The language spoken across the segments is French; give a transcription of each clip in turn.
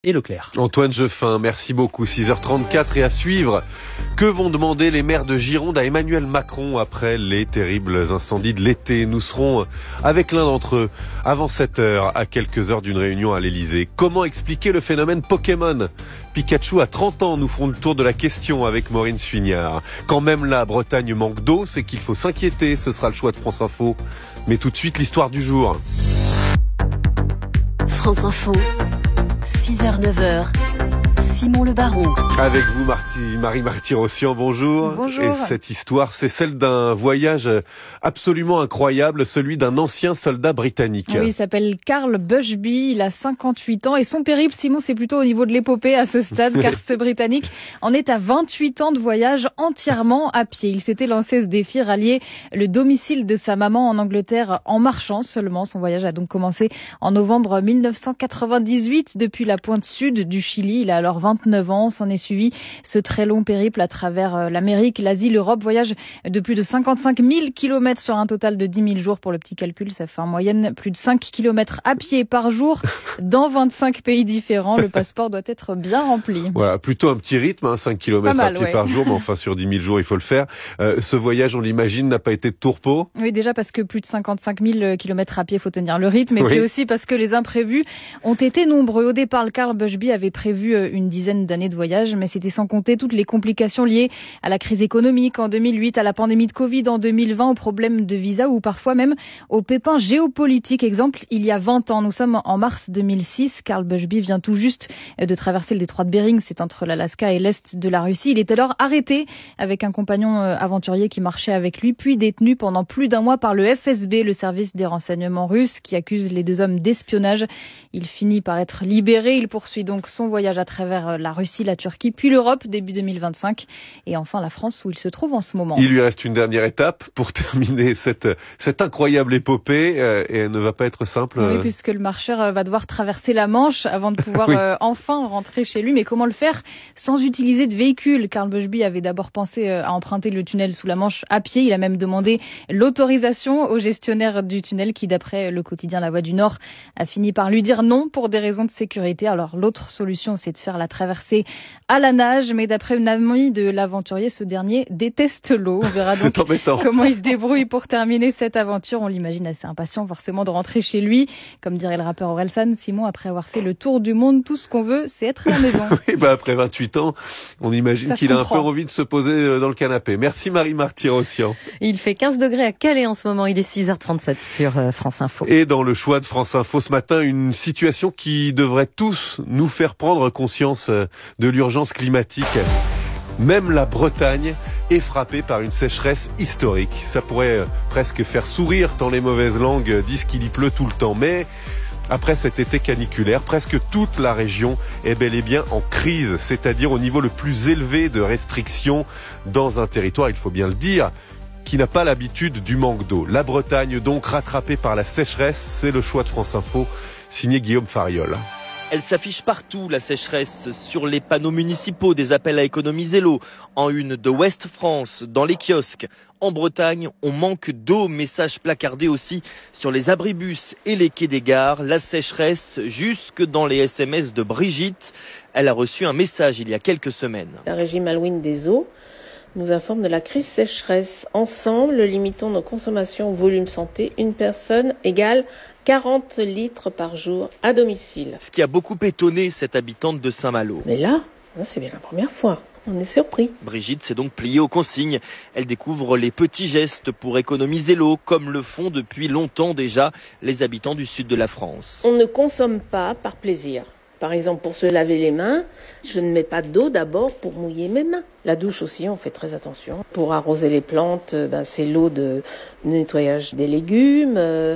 et Leclerc. Antoine Jeffin, merci beaucoup. 6h34 et à suivre. Que vont demander les maires de Gironde à Emmanuel Macron après les terribles incendies de l'été? Nous serons avec l'un d'entre eux avant 7h, à quelques heures d'une réunion à l'Elysée. Comment expliquer le phénomène Pokémon? Pikachu à 30 ans, nous ferons le tour de la question avec Maureen Suignard. Quand même la Bretagne manque d'eau, c'est qu'il faut s'inquiéter. Ce sera le choix de France Info. Mais tout de suite, l'histoire du jour. France Info. 6h-9h, Simon Le Baron. Avec vous, Marie Marty-Rossian, bonjour. Bonjour. Et cette histoire, c'est celle d'un voyage absolument incroyable, celui d'un ancien soldat britannique. Oui, il s'appelle Carl Bushby, il a 58 ans et son périple, Simon, c'est plutôt au niveau de l'épopée à ce stade, car ce Britannique en est à 28 ans de voyage entièrement à pied. Il s'était lancé ce défi, rallier le domicile de sa maman en Angleterre en marchant seulement. Son voyage a donc commencé en novembre 1998 depuis la pointe sud du Chili. Il a alors 29 ans. S'en est suivi ce très long périple à travers l'Amérique, l'Asie, l'Europe. Voyage de plus de 55 000 kilomètres sur un total de 10 000 jours. Pour le petit calcul, ça fait en moyenne plus de 5 kilomètres à pied par jour dans 25 pays différents. Le passeport doit être bien rempli. Voilà, plutôt un petit rythme, 5 kilomètres à pied par jour, mais enfin sur 10 000 jours, il faut le faire. Ce voyage, on l'imagine, n'a pas été de tourpeau. Oui, déjà parce que plus de 55 000 kilomètres à pied, faut tenir le rythme. Et puis aussi parce que les imprévus ont été nombreux. Au départ, Carl Bushby avait prévu une dizaine d'années de voyage, mais c'était sans compter toutes les complications liées à la crise économique en 2008, à la pandémie de Covid en 2020, aux problèmes de visa ou parfois même aux pépins géopolitiques. Exemple, il y a 20 ans, nous sommes en mars 2006. Carl Bushby vient tout juste de traverser le détroit de Bering, c'est entre l'Alaska et l'est de la Russie. Il est alors arrêté avec un compagnon aventurier qui marchait avec lui, puis détenu pendant plus d'un mois par le FSB, le service des renseignements russes, qui accuse les deux hommes d'espionnage. Il finit par être libéré. Il poursuit donc son voyage à travers la Russie, la Turquie, puis l'Europe début 2025 et enfin la France où il se trouve en ce moment. Il lui reste une dernière étape pour terminer cette incroyable épopée et elle ne va pas être simple. Oui, puisque le marcheur va devoir traverser la Manche avant de pouvoir enfin rentrer chez lui. Mais comment le faire sans utiliser de véhicule? Carl Bushby avait d'abord pensé à emprunter le tunnel sous la Manche à pied. Il a même demandé l'autorisation au gestionnaire du tunnel qui, d'après le quotidien La Voix du Nord, a fini par lui dire non pour des raisons de sécurité. Alors l'autre solution, c'est de faire la traversée à la nage, mais d'après une amie de l'aventurier, ce dernier déteste l'eau. On verra donc comment il se débrouille pour terminer cette aventure. On l'imagine assez impatient forcément de rentrer chez lui. Comme dirait le rappeur Orelsan, Simon, après avoir fait le tour du monde, tout ce qu'on veut, c'est être à la maison. Oui, après 28 ans, on imagine qu'il a un peu envie de se poser dans le canapé. Merci Marie Marty-Rossian. Il fait 15 degrés à Calais en ce moment, il est 6h37 sur France Info. Et dans le choix de France Info ce matin, une situation qui devrait tous nous faire prendre conscience de l'urgence climatique. Même la Bretagne est frappée par une sécheresse historique. Ça pourrait presque faire sourire tant les mauvaises langues disent qu'il y pleut tout le temps. Mais après cet été caniculaire, presque toute la région est bel et bien en crise, c'est-à-dire au niveau le plus élevé de restrictions dans un territoire, il faut bien le dire, qui n'a pas l'habitude du manque d'eau. La Bretagne donc rattrapée par la sécheresse, c'est le choix de France Info, signé Guillaume Fariol. Elle s'affiche partout, la sécheresse, sur les panneaux municipaux, des appels à économiser l'eau, en une de Ouest France, dans les kiosques. En Bretagne, on manque d'eau, message placardé aussi sur les abribus et les quais des gares. La sécheresse, jusque dans les SMS de Brigitte. Elle a reçu un message il y a quelques semaines. Le régime Malouine des eaux nous informe de la crise sécheresse. Ensemble, limitons nos consommations au volume santé. Une personne égale 40 litres par jour à domicile. Ce qui a beaucoup étonné cette habitante de Saint-Malo. Mais là, c'est bien la première fois. On est surpris. Brigitte s'est donc pliée aux consignes. Elle découvre les petits gestes pour économiser l'eau, comme le font depuis longtemps déjà les habitants du sud de la France. On ne consomme pas par plaisir. Par exemple, pour se laver les mains, je ne mets pas d'eau d'abord pour mouiller mes mains. La douche aussi, on fait très attention. Pour arroser les plantes, c'est l'eau de nettoyage des légumes.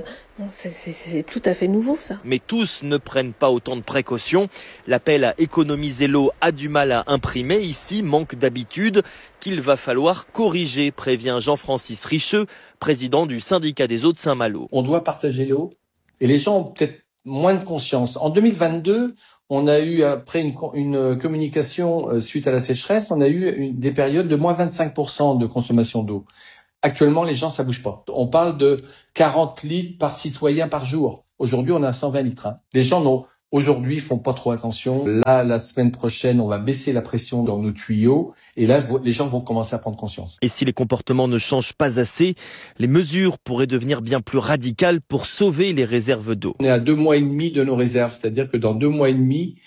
C'est tout à fait nouveau, ça. Mais tous ne prennent pas autant de précautions. L'appel à économiser l'eau a du mal à imprimer. Ici, manque d'habitude qu'il va falloir corriger, prévient Jean-Francis Richeux, président du syndicat des eaux de Saint-Malo. On doit partager l'eau et les gens ont peut-être moins de conscience. En 2022, on a eu, après une communication suite à la sécheresse, on a eu des périodes de moins 25% de consommation d'eau. Actuellement, les gens, ça bouge pas. On parle de 40 litres par citoyen par jour. Aujourd'hui, on a 120 litres. Les gens aujourd'hui font pas trop attention. Là, la semaine prochaine, on va baisser la pression dans nos tuyaux et là, les gens vont commencer à prendre conscience. Et si les comportements ne changent pas assez, les mesures pourraient devenir bien plus radicales pour sauver les réserves d'eau. On est à 2 mois et demi de nos réserves, c'est-à-dire que dans 2 mois et demi,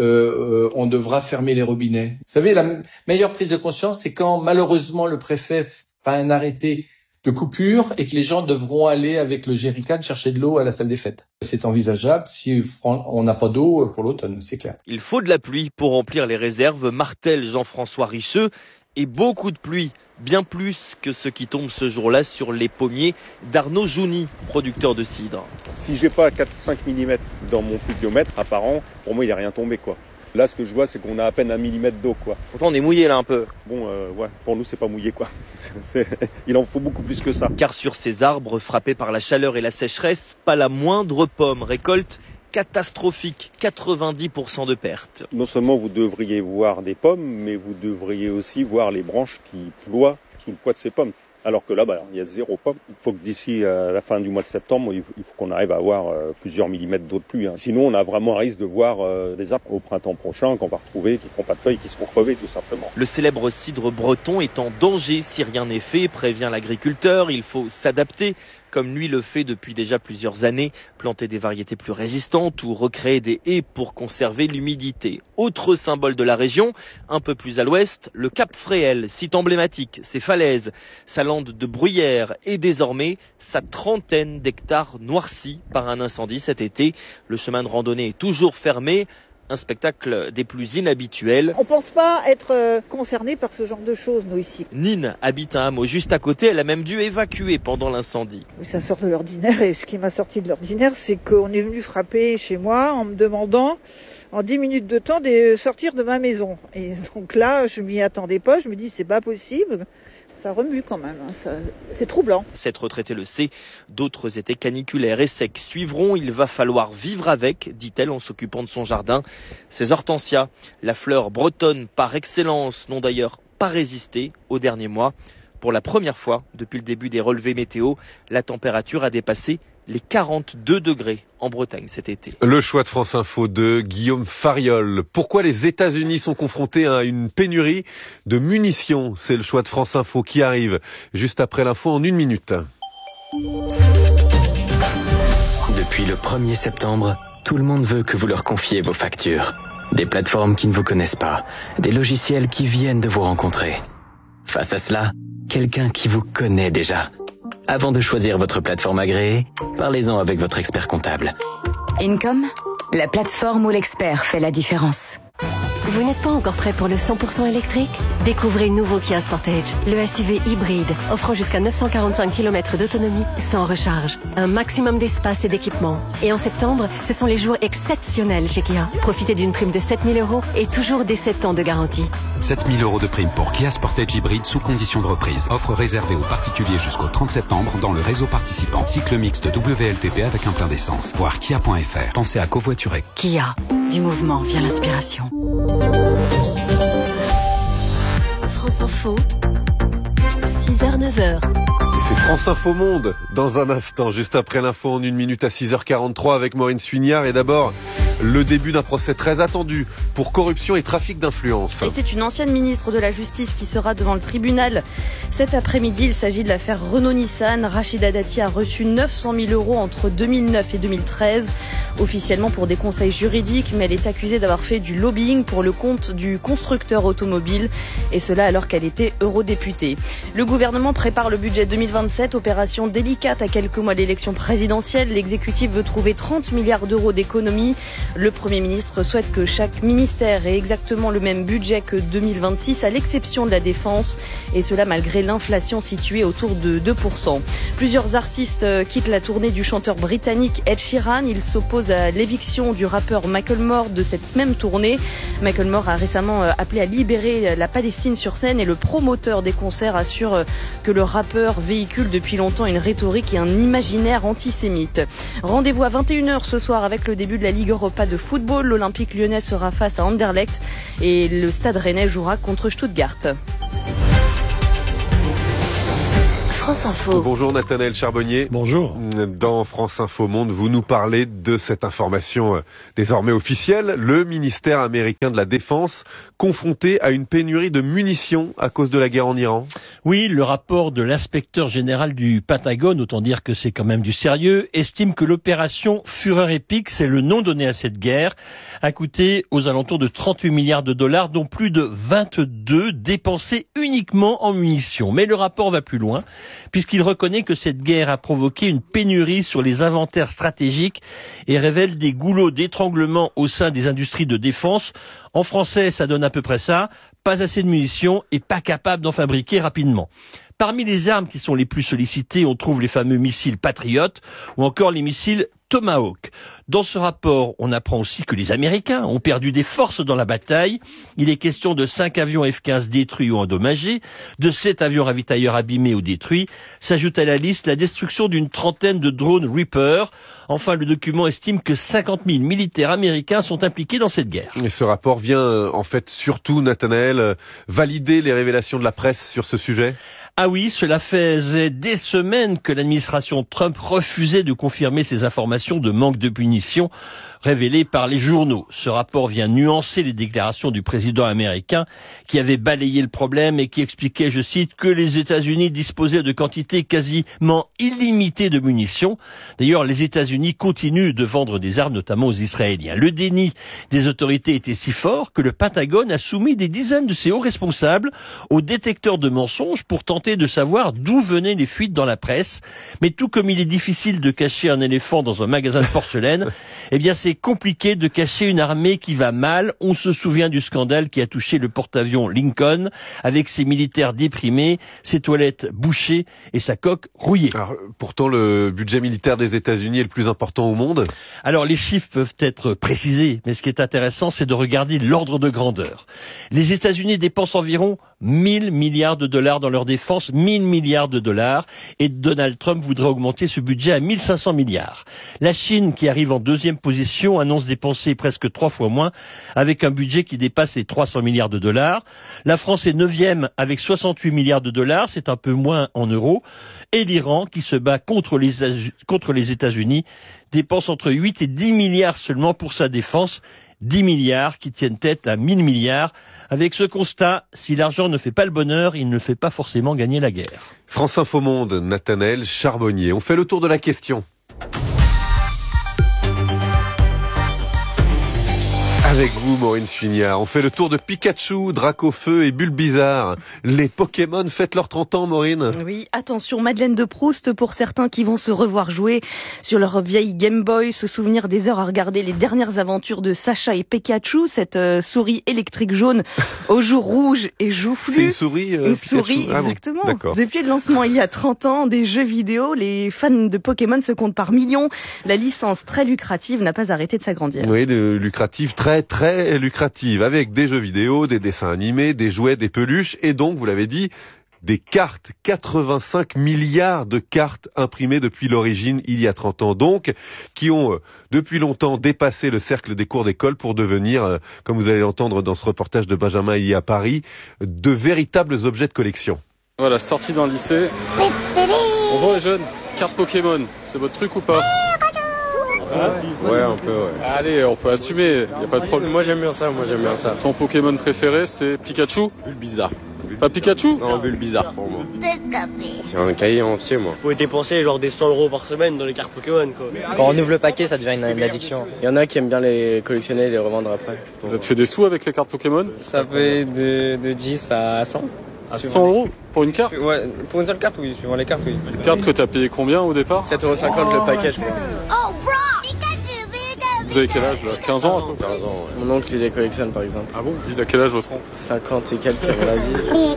on devra fermer les robinets. Vous savez, la meilleure prise de conscience, c'est quand malheureusement le préfet fait un arrêté de coupure et que les gens devront aller avec le jerrycan chercher de l'eau à la salle des fêtes. C'est envisageable si on n'a pas d'eau pour l'automne, c'est clair. Il faut de la pluie pour remplir les réserves, martèle Jean-François Richeux, et beaucoup de pluie, bien plus que ce qui tombe ce jour-là sur les pommiers d'Arnaud Jouni, producteur de cidre. Si j'ai pas 4-5 mm dans mon pluviomètre apparent, pour moi il n'y a rien tombé quoi. Là, ce que je vois, c'est qu'on a à peine 1 millimètre d'eau, quoi. Pourtant, on est mouillé là un peu. Bon, ouais, pour nous, c'est pas mouillé, quoi. Il en faut beaucoup plus que ça. Car sur ces arbres frappés par la chaleur et la sécheresse, pas la moindre pomme. Récolte catastrophique, 90% de pertes. Non seulement vous devriez voir des pommes, mais vous devriez aussi voir les branches qui ploient sous le poids de ces pommes. Alors que là, il y a 0 pomme. Il faut que d'ici la fin du mois de septembre, il faut qu'on arrive à avoir plusieurs millimètres d'eau de pluie. Sinon, on a vraiment un risque de voir des arbres au printemps prochain qu'on va retrouver, qui feront pas de feuilles, qui seront crevés tout simplement. Le célèbre cidre breton est en danger si rien n'est fait, prévient l'agriculteur. Il faut s'adapter, comme lui le fait depuis déjà plusieurs années, planter des variétés plus résistantes ou recréer des haies pour conserver l'humidité. Autre symbole de la région, un peu plus à l'ouest, le Cap Fréhel, site emblématique, ses falaises, sa lande de bruyère et désormais sa trentaine d'hectares noircis par un incendie cet été. Le chemin de randonnée est toujours fermé. Un spectacle des plus inhabituels. On pense pas être concerné par ce genre de choses, nous, ici. Nine habite un hameau juste à côté. Elle a même dû évacuer pendant l'incendie. Oui, ça sort de l'ordinaire. Et ce qui m'a sorti de l'ordinaire, c'est qu'on est venu frapper chez moi en me demandant, en 10 minutes de temps, de sortir de ma maison. Et donc là, je m'y attendais pas. Je me dis, c'est pas possible. Ça remue quand même, c'est troublant. Cette retraitée le sait, d'autres étés caniculaires et secs suivront. Il va falloir vivre avec, dit-elle en s'occupant de son jardin. Ces hortensias, la fleur bretonne par excellence, n'ont d'ailleurs pas résisté aux derniers mois. Pour la première fois depuis le début des relevés météo, la température a dépassé les 42 degrés en Bretagne cet été. Le choix de France Info de Guillaume Fariol. Pourquoi les États-Unis sont confrontés à une pénurie de munitions? C'est le choix de France Info qui arrive juste après l'info en 1 minute. Depuis le 1er septembre, tout le monde veut que vous leur confiez vos factures. Des plateformes qui ne vous connaissent pas, des logiciels qui viennent de vous rencontrer. Face à cela, quelqu'un qui vous connaît déjà. Avant de choisir votre plateforme agréée, parlez-en avec votre expert comptable. Income, la plateforme où l'expert fait la différence. Vous n'êtes pas encore prêt pour le 100% électrique? Découvrez le nouveau Kia Sportage, le SUV hybride, offrant jusqu'à 945 km d'autonomie sans recharge. Un maximum d'espace et d'équipement. Et en septembre, ce sont les jours exceptionnels chez Kia. Profitez d'une prime de 7 000 € et toujours des 7 ans de garantie. 7 000 € de prime pour Kia Sportage hybride sous condition de reprise. Offre réservée aux particuliers jusqu'au 30 septembre dans le réseau participant. Cycle mixte WLTP avec un plein d'essence. Voir kia.fr. Pensez à covoiturer. Kia. Du mouvement vient l'inspiration. France Info, 6h, 9h. Et c'est France Info Monde dans un instant, juste après l'info en 1 minute à 6h43 avec Maureen Suignard. Et d'abord, le début d'un procès très attendu pour corruption et trafic d'influence. Et c'est une ancienne ministre de la Justice qui sera devant le tribunal cet après-midi. Il s'agit de l'affaire Renault-Nissan. Rachida Dati a reçu 900 000 € entre 2009 et 2013, officiellement pour des conseils juridiques, mais elle est accusée d'avoir fait du lobbying pour le compte du constructeur automobile, et cela alors qu'elle était eurodéputée. Le gouvernement prépare le budget 2027, opération délicate à quelques mois de l'élection présidentielle. L'exécutif veut trouver 30 milliards d'euros d'économies. Le Premier ministre souhaite que chaque ministère ait exactement le même budget que 2026, à l'exception de la défense, et cela malgré l'inflation située autour de 2%. Plusieurs artistes quittent la tournée du chanteur britannique Ed Sheeran. Il s'oppose à l'éviction du rappeur Macklemore de cette même tournée. Macklemore a récemment appelé à libérer la Palestine sur scène, et le promoteur des concerts assure que le rappeur véhicule depuis longtemps une rhétorique et un imaginaire antisémite. Rendez-vous à 21h ce soir avec le début de la Ligue Europa de football. L'Olympique lyonnais sera face à Anderlecht et le Stade rennais jouera contre Stuttgart. France Info. Bonjour Nathanaël Charbonnier. Bonjour. Dans France Info Monde, vous nous parlez de cette information désormais officielle. Le ministère américain de la Défense confronté à une pénurie de munitions à cause de la guerre en Iran. Oui, le rapport de l'inspecteur général du Pentagone, autant dire que c'est quand même du sérieux, estime que l'opération Fureur épique, c'est le nom donné à cette guerre, a coûté aux alentours de 38 milliards de dollars, dont plus de 22 dépensés uniquement en munitions. Mais le rapport va plus loin, puisqu'il reconnaît que cette guerre a provoqué une pénurie sur les inventaires stratégiques et révèle des goulots d'étranglement au sein des industries de défense. En français, ça donne à peu près ça, pas assez de munitions et pas capable d'en fabriquer rapidement. Parmi les armes qui sont les plus sollicitées, on trouve les fameux missiles Patriot ou encore les missiles Tomahawk. Dans ce rapport, on apprend aussi que les Américains ont perdu des forces dans la bataille. Il est question de 5 avions F-15 détruits ou endommagés, de 7 avions ravitailleurs abîmés ou détruits. S'ajoute à la liste la destruction d'une trentaine de drones Reaper. Enfin, le document estime que 50 000 militaires américains sont impliqués dans cette guerre. Et ce rapport vient en fait surtout, Nathanaël, valider les révélations de la presse sur ce sujet ? Ah oui, cela faisait des semaines que l'administration Trump refusait de confirmer ces informations de manque de munitions révélées par les journaux. Ce rapport vient nuancer les déclarations du président américain qui avait balayé le problème et qui expliquait, je cite, que les États-Unis disposaient de quantités quasiment illimitées de munitions. D'ailleurs, les États-Unis continuent de vendre des armes, notamment aux Israéliens. Le déni des autorités était si fort que le Pentagone a soumis des dizaines de ses hauts responsables au détecteur de mensonges pour tenter de savoir d'où venaient les fuites dans la presse. Mais tout comme il est difficile de cacher un éléphant dans un magasin de porcelaine, eh bien c'est compliqué de cacher une armée qui va mal. On se souvient du scandale qui a touché le porte-avions Lincoln avec ses militaires déprimés, ses toilettes bouchées et sa coque rouillée. Alors, pourtant, le budget militaire des États-Unis est le plus important au monde. Alors, les chiffres peuvent être précisés, mais ce qui est intéressant, c'est de regarder l'ordre de grandeur. Les États-Unis dépensent environ 1000 milliards de dollars dans leur défense, 1000 milliards de dollars, et Donald Trump voudrait augmenter ce budget à 1500 milliards. La Chine, qui arrive en deuxième position, annonce dépenser presque 3 fois moins, avec un budget qui dépasse les 300 milliards de dollars. La France est 9e avec 68 milliards de dollars, c'est un peu moins en euros. Et l'Iran, qui se bat contre les États-Unis, dépense entre 8 et 10 milliards seulement pour sa défense. 10 milliards qui tiennent tête à 1000 milliards. Avec ce constat, si l'argent ne fait pas le bonheur, il ne fait pas forcément gagner la guerre. France Info Monde, Nathanaël Charbonnier. On fait le tour de la question. Avec vous, Maureen Suignard, on fait le tour de Pikachu, Dracofeu et Bulbizarre. Les Pokémon fêtent leurs 30 ans, Maureen. Oui, attention, Madeleine de Proust pour certains qui vont se revoir jouer sur leur vieille Game Boy, se souvenir des heures à regarder les dernières aventures de Sacha et Pikachu, cette souris électrique jaune aux joues rouges et joufflues. C'est une souris Une Pikachu. souris, exactement. Bon, depuis le lancement il y a 30 ans des jeux vidéo, les fans de Pokémon se comptent par millions. La licence très lucrative n'a pas arrêté de s'agrandir. Oui, lucrative, très lucrative, avec des jeux vidéo, des dessins animés, des jouets, des peluches, et donc, vous l'avez dit, des cartes, 85 milliards de cartes imprimées depuis l'origine, il y a 30 ans donc, qui ont depuis longtemps dépassé le cercle des cours d'école pour devenir, comme vous allez l'entendre dans ce reportage de Benjamin Hillier à Paris, de véritables objets de collection. Voilà, sortie d'un lycée. Bonjour les jeunes, carte Pokémon, c'est votre truc ou pas ? Ouais, un peu, ouais. Allez, on peut assumer, y a pas de problème. Moi j'aime bien ça. Ton Pokémon préféré, c'est Pikachu ? Bulbizarre. Pas Pikachu ? Non, Bulbizarre pour moi. J'ai un cahier entier, moi. Vous pouvez dépenser genre des 100 € par semaine dans les cartes Pokémon, quoi. Quand on ouvre le paquet, ça devient une addiction. Il y en a qui aiment bien les collectionner et les revendre après. Vous avez fait des sous avec les cartes Pokémon ? Ça fait de 10 à 100. À 100 € pour une carte ? Ouais, pour une seule carte, oui, suivant les cartes, oui. Une carte que t'as payé combien au départ ? 7,50 € le paquet, je crois. Vous avez quel âge là ? 15 ans à peu près ? 15 ans, ouais. Mon oncle, il les collectionne par exemple. Ah bon ? Il a quel âge votre oncle ? 50 et quelques à mon avis.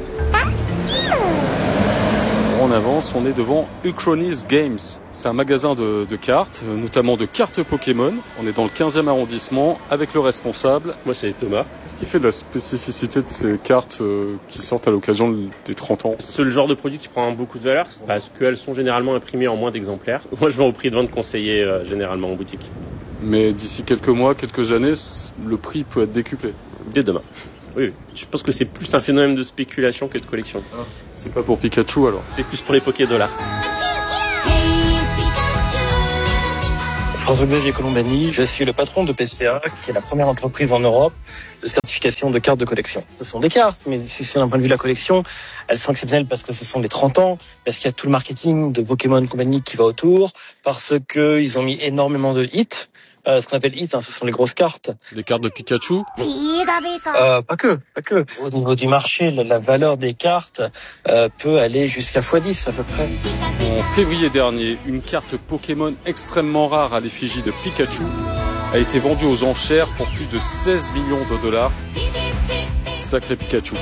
On avance, on est devant Uchronis Games. C'est un magasin de cartes, notamment de cartes Pokémon. On est dans le 15e arrondissement avec le responsable. Moi, c'est Thomas. Ce qui fait de la spécificité de ces cartes qui sortent à l'occasion des 30 ans. C'est le genre de produit qui prend beaucoup de valeur parce qu'elles sont généralement imprimées en moins d'exemplaires. Moi, je vends au prix de vente conseillé généralement en boutique. Mais d'ici quelques mois, quelques années, le prix peut être décuplé. Dès demain. Oui. Je pense que c'est plus un phénomène de spéculation que de collection. C'est pas pour Pikachu alors? C'est plus pour les Pokédollars. François-Xavier Colombani, je suis le patron de PCA, qui est la première entreprise en Europe de certification de cartes de collection. Ce sont des cartes, mais si c'est d'un point de vue de la collection, elles sont exceptionnelles parce que ce sont les 30 ans, parce qu'il y a tout le marketing de Pokémon Company qui va autour, parce qu'ils ont mis énormément de hits. Ce qu'on appelle hits, ce sont les grosses cartes. Des cartes de Pikachu? Pas que. Au niveau du marché, la valeur des cartes peut aller jusqu'à x10 à peu près. En février dernier, une carte Pokémon extrêmement rare à l'effigie de Pikachu a été vendue aux enchères pour plus de 16 millions de dollars. Sacré Pikachu.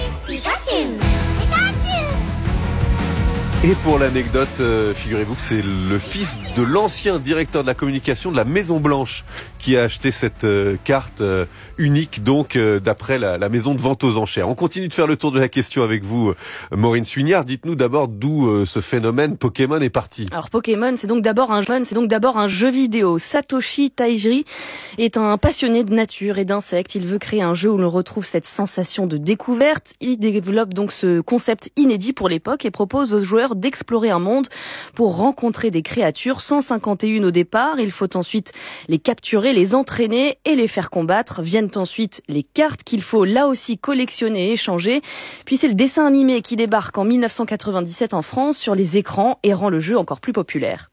Et pour l'anecdote, figurez-vous que c'est le fils de l'ancien directeur de la communication de la Maison Blanche qui a acheté cette carte unique, donc d'après la maison de vente aux enchères. On continue de faire le tour de la question avec vous, Maureen Suignard. Dites-nous d'abord d'où ce phénomène Pokémon est parti. Alors Pokémon, c'est donc d'abord un jeu vidéo. Satoshi Tajiri est un passionné de nature et d'insectes. Il veut créer un jeu où l'on retrouve cette sensation de découverte. Il développe donc ce concept inédit pour l'époque et propose aux joueurs d'explorer un monde pour rencontrer des créatures. 151 au départ. Il faut ensuite les capturer, les entraîner et les faire combattre. Viennent ensuite les cartes qu'il faut là aussi collectionner et échanger. Puis c'est le dessin animé qui débarque en 1997 en France sur les écrans et rend le jeu encore plus populaire.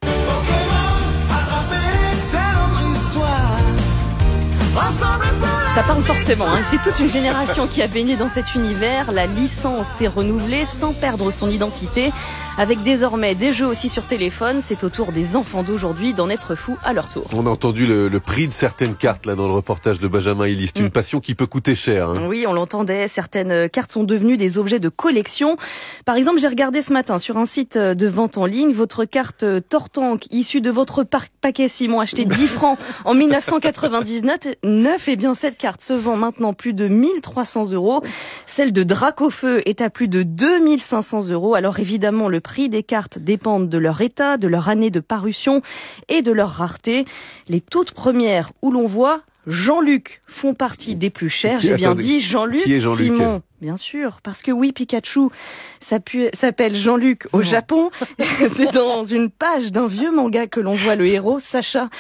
Ça parle forcément, c'est toute une génération qui a baigné dans cet univers. La licence s'est renouvelée sans perdre son identité. Avec désormais des jeux aussi sur téléphone, c'est au tour des enfants d'aujourd'hui d'en être fous à leur tour. On a entendu le prix de certaines cartes là dans le reportage de Benjamin Hilly. C'est une passion qui peut coûter cher. Oui, on l'entendait, certaines cartes sont devenues des objets de collection. Par exemple, j'ai regardé ce matin sur un site de vente en ligne, votre carte Tortank issue de votre paquet Simon acheté 10 francs en 1999, et bien cette carte se vend maintenant plus de 1300 €. Celle de Dracofeu est à plus de 2500 €. Alors évidemment, le prix des cartes dépendent de leur état, de leur année de parution et de leur rareté. Les toutes premières où l'on voit Jean-Luc font partie des plus chères. J'ai bien dit Jean-Luc. Qui est Jean-Luc ? Simon. Bien sûr, parce que oui, Pikachu s'appelle Jean-Luc au Japon. C'est dans une page d'un vieux manga que l'on voit le héros, Sacha.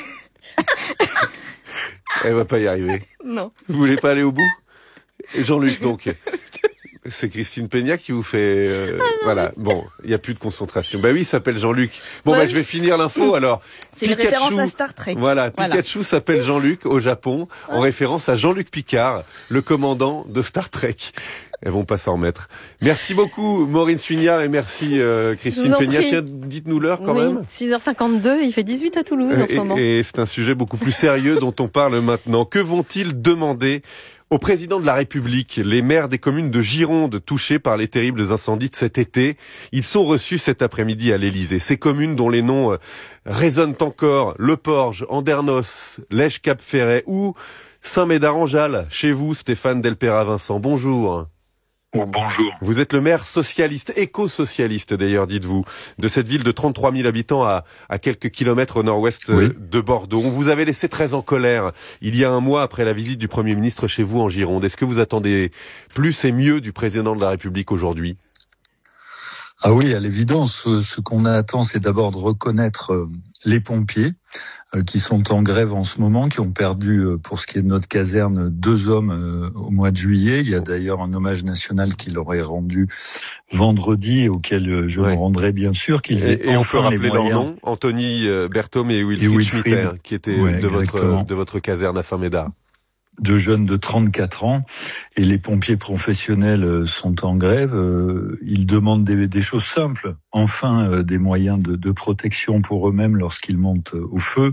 Elle va pas y arriver. Non. Vous voulez pas aller au bout ? Jean-Luc, donc. C'est Christine Peña qui vous fait... voilà, bon, il n'y a plus de concentration. Bah oui, il s'appelle Jean-Luc. Bon, je vais finir l'info, alors. C'est une référence à Star Trek. Voilà, Pikachu s'appelle Jean-Luc au Japon, en référence à Jean-Luc Picard, le commandant de Star Trek. Elles vont pas s'en remettre. Merci beaucoup, Maureen Suignard, et merci, Christine Peña. Tiens, dites-nous l'heure quand même. 6h52, il fait 18 à Toulouse en ce moment. Et c'est un sujet beaucoup plus sérieux dont on parle maintenant. Que vont-ils demander au président de la République? Les maires des communes de Gironde touchées par les terribles incendies de cet été, ils sont reçus cet après-midi à l'Élysée. Ces communes dont les noms résonnent encore, Le Porge, Andernos, Lège-Cap-Ferret ou Saint-Médard-en-Jalles. Chez vous, Stéphane Delpera-Vincent, bonjour. Bonjour. Vous êtes le maire socialiste, éco-socialiste d'ailleurs, dites-vous, de cette ville de 33 000 habitants à quelques kilomètres au nord-ouest de Bordeaux. On vous avait laissé très en colère il y a un mois après la visite du Premier ministre chez vous en Gironde. Est-ce que vous attendez plus et mieux du président de la République aujourd'hui ? Ah oui, à l'évidence, ce qu'on attend, c'est d'abord de reconnaître les pompiers qui sont en grève en ce moment, qui ont perdu, pour ce qui est de notre caserne, 2 hommes au mois de juillet. Il y a d'ailleurs un hommage national qui leur est rendu vendredi, auquel je me rendrai bien sûr. Et on peut rappeler leurs noms, Anthony Berthaume et Wilfried Schmitter, qui étaient de votre caserne à Saint-Médard. 2 jeunes de 34 ans, et les pompiers professionnels sont en grève. Ils demandent des choses simples, enfin des moyens de protection pour eux-mêmes lorsqu'ils montent au feu,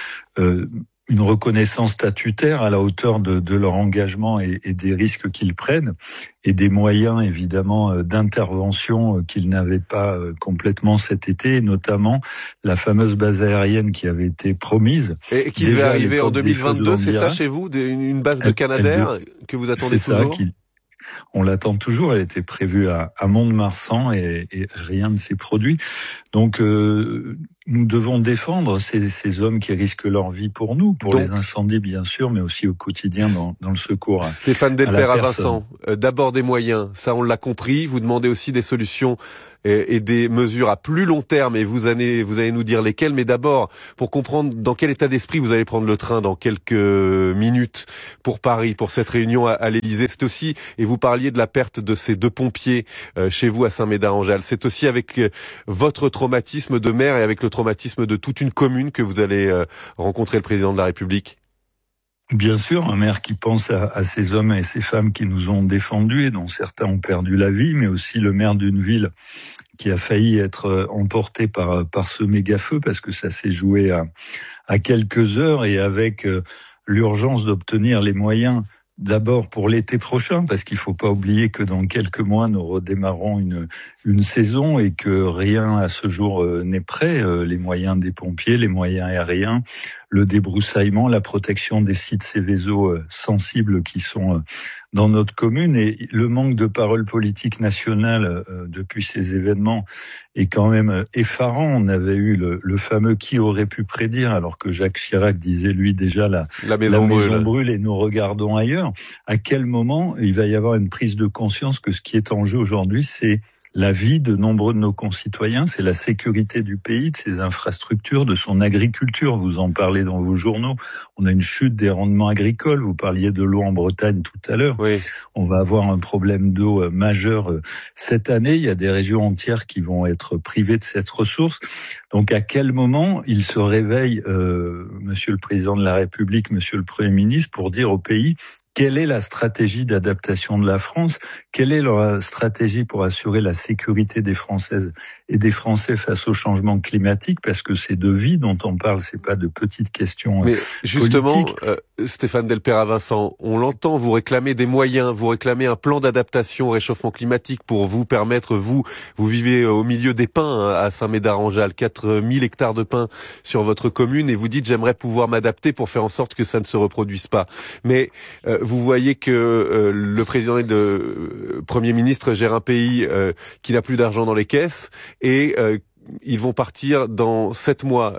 une reconnaissance statutaire à la hauteur de leur engagement et des risques qu'ils prennent, et des moyens évidemment d'intervention qu'ils n'avaient pas complètement cet été, et notamment la fameuse base aérienne qui avait été promise. Et qui devait arriver en 2022, c'est ça chez vous, une base de Canadair que vous attendez toujours ? On l'attend toujours. Elle était prévue à Mont-de-Marsan et rien ne s'est produit. Donc, nous devons défendre ces hommes qui risquent leur vie pour nous, pour les incendies bien sûr, mais aussi au quotidien dans le secours. Stéphane Delpère à Vincent, d'abord des moyens, ça on l'a compris. Vous demandez aussi des solutions et des mesures à plus long terme, et vous allez nous dire lesquelles. Mais d'abord, pour comprendre dans quel état d'esprit vous allez prendre le train dans quelques minutes pour Paris, pour cette réunion à l'Élysée. C'est aussi, et vous parliez de la perte de ces 2 pompiers chez vous à Saint-Médard-en-Jalles, c'est aussi avec votre traumatisme de maire et avec le traumatisme de toute une commune que vous allez rencontrer le président de la République. Bien sûr, un maire qui pense à ces hommes et ces femmes qui nous ont défendus et dont certains ont perdu la vie, mais aussi le maire d'une ville qui a failli être emporté par ce méga-feu parce que ça s'est joué à quelques heures et avec l'urgence d'obtenir les moyens d'abord pour l'été prochain, parce qu'il faut pas oublier que dans quelques mois, nous redémarrons une saison et que rien à ce jour n'est prêt. Les moyens des pompiers, les moyens aériens, le débroussaillement, la protection des sites Céveso sensibles qui sont dans notre commune, et le manque de parole politique nationale depuis ces événements est quand même effarant. On avait eu le fameux qui aurait pu prédire, alors que Jacques Chirac disait lui déjà la maison brûle et nous regardons ailleurs. À quel moment il va y avoir une prise de conscience que ce qui est en jeu aujourd'hui, c'est la vie de nombreux de nos concitoyens, c'est la sécurité du pays, de ses infrastructures, de son agriculture. Vous en parlez dans vos journaux. On a une chute des rendements agricoles. Vous parliez de l'eau en Bretagne tout à l'heure. Oui. On va avoir un problème d'eau majeur cette année. Il y a des régions entières qui vont être privées de cette ressource. Donc, à quel moment il se réveille, Monsieur le Président de la République, Monsieur le Premier ministre, pour dire au pays quelle est la stratégie d'adaptation de la France? Quelle est leur stratégie pour assurer la sécurité des Françaises et des Français face au changement climatique? Parce que c'est de vie dont on parle, c'est pas de petites questions Mais justement, Stéphane Delpère à Vincent, on l'entend, vous réclamez des moyens, vous réclamez un plan d'adaptation au réchauffement climatique pour vous permettre, vous vivez au milieu des pins à Saint-Médard-en-Jalles, 4000 hectares de pins sur votre commune, et vous dites j'aimerais pouvoir m'adapter pour faire en sorte que ça ne se reproduise pas. Mais vous voyez que le président et le Premier ministre gèrent un pays qui n'a plus d'argent dans les caisses, et ils vont partir dans 7 mois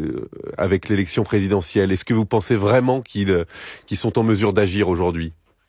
avec l'élection présidentielle. Est-ce que vous pensez vraiment qu'ils sont en mesure d'agir aujourd'hui?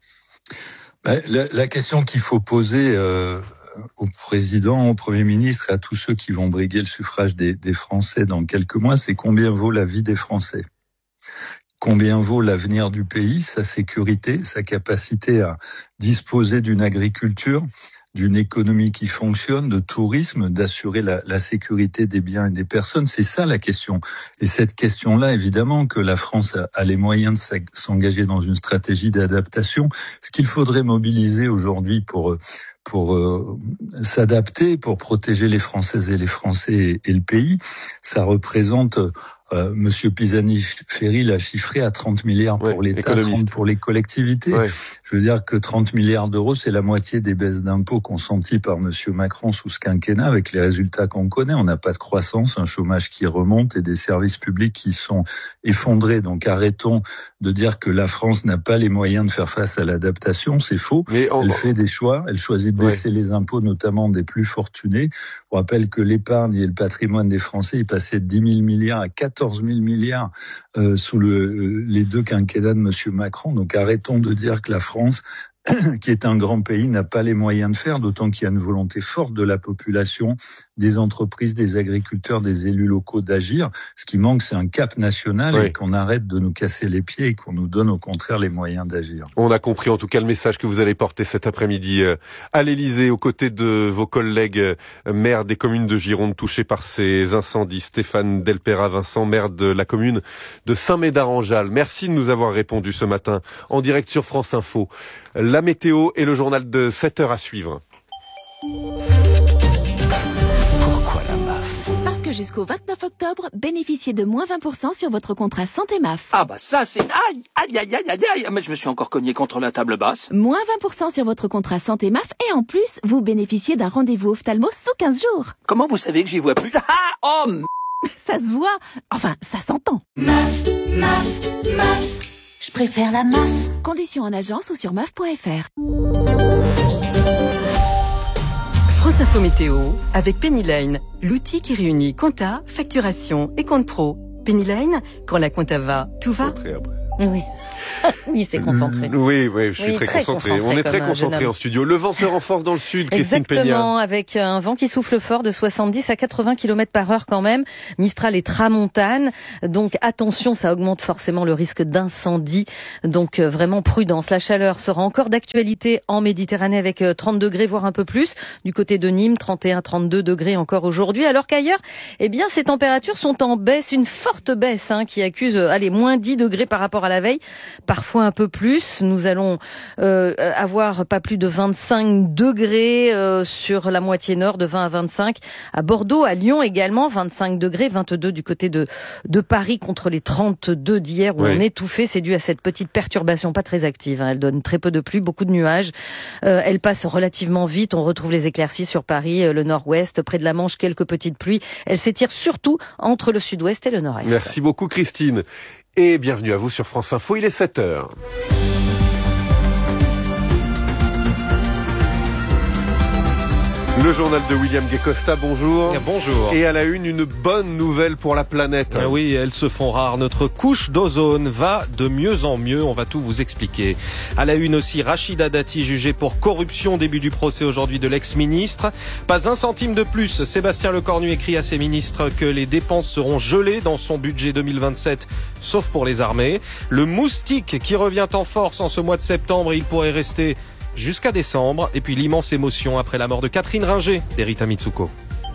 La question qu'il faut poser au président, au Premier ministre et à tous ceux qui vont briguer le suffrage des Français dans quelques mois, c'est combien vaut la vie des Français? Combien vaut l'avenir du pays, sa sécurité, sa capacité à disposer d'une agriculture, d'une économie qui fonctionne, de tourisme, d'assurer la sécurité des biens et des personnes? C'est ça la question. Et cette question-là, évidemment, que la France a les moyens de s'engager dans une stratégie d'adaptation. Ce qu'il faudrait mobiliser aujourd'hui pour s'adapter, pour protéger les Françaises et les Français et le pays, ça représente... Monsieur Pisani-Ferry l'a chiffré à 30 milliards pour l'État, 30 pour les collectivités. Ouais. Je veux dire que 30 milliards d'euros, c'est la moitié des baisses d'impôts consenties par Monsieur Macron sous ce quinquennat, avec les résultats qu'on connaît. On n'a pas de croissance, un chômage qui remonte et des services publics qui sont effondrés. Donc arrêtons de dire que la France n'a pas les moyens de faire face à l'adaptation. C'est faux. Elle fait des choix. Elle choisit de baisser les impôts, notamment des plus fortunés. On rappelle que l'épargne et le patrimoine des Français, ils passaient de 10 000 milliards à 14 000 milliards sous les 2 quinquennats de Monsieur Macron. Donc arrêtons de dire que la France, qui est un grand pays, n'a pas les moyens de faire, d'autant qu'il y a une volonté forte de la population, des entreprises, des agriculteurs, des élus locaux d'agir. Ce qui manque, c'est un cap national et qu'on arrête de nous casser les pieds et qu'on nous donne au contraire les moyens d'agir. On a compris en tout cas le message que vous allez porter cet après-midi à l'Élysée, aux côtés de vos collègues maires des communes de Gironde touchées par ces incendies. Stéphane Delpère à Vincent, maire de la commune de Saint-Médard-en-Jalles. Merci de nous avoir répondu ce matin en direct sur France Info. La météo et le journal de 7h à suivre. Pourquoi la MAF? Parce que jusqu'au 29 octobre, bénéficiez de moins 20% sur votre contrat santé MAF. Ah bah ça c'est... Aïe, mais je me suis encore cogné contre la table basse. Moins 20% sur votre contrat santé MAF et en plus, vous bénéficiez d'un rendez-vous ophtalmo sous 15 jours. Comment vous savez que j'y vois plus? Ça se voit. Enfin, ça s'entend. MAF. Je préfère la MAF. Conditions en agence ou sur MAF.fr. France Info Météo avec Pennyline, l'outil qui réunit compta, facturation et compte pro. Pennyline, quand la compta va, tout va. Oui. Oui, c'est concentré. Oui, je suis très concentré. On est très concentré en studio. Le vent se renforce dans le sud, Christine Peña. Exactement, avec un vent qui souffle fort de 70 à 80 km/h quand même. Mistral et tramontane. Donc attention, ça augmente forcément le risque d'incendie. Donc vraiment prudence. La chaleur sera encore d'actualité en Méditerranée avec 30 degrés, voire un peu plus. Du côté de Nîmes, 31-32 degrés encore aujourd'hui. Alors qu'ailleurs, ces températures sont en baisse, une forte baisse qui accuse moins 10 degrés par rapport à la veille. Parfois un peu plus. Nous allons avoir pas plus de 25 degrés sur la moitié nord, de 20 à 25 à Bordeaux, à Lyon également, 25 degrés, 22 du côté de Paris contre les 32 d'hier où on étouffait. C'est dû à cette petite perturbation pas très active. Elle donne très peu de pluie, beaucoup de nuages. Elle passe relativement vite. On retrouve les éclaircies sur Paris, le nord-ouest, près de la Manche, quelques petites pluies. Elle s'étire surtout entre le sud-ouest et le nord-est. Merci beaucoup Christine. Et bienvenue à vous sur France Info, il est 7h. Le journal de William Guécosta, bonjour. Bonjour. Et à la une bonne nouvelle pour la planète. Oui, elles se font rares. Notre couche d'ozone va de mieux en mieux. On va tout vous expliquer. À la une aussi, Rachida Dati jugée pour corruption. Début du procès aujourd'hui de l'ex-ministre. Pas un centime de plus. Sébastien Lecornu écrit à ses ministres que les dépenses seront gelées dans son budget 2027, sauf pour les armées. Le moustique qui revient en force en ce mois de septembre. Il pourrait rester jusqu'à décembre. Et puis l'immense émotion après la mort de Catherine Ringer d'Erita Mitsuko.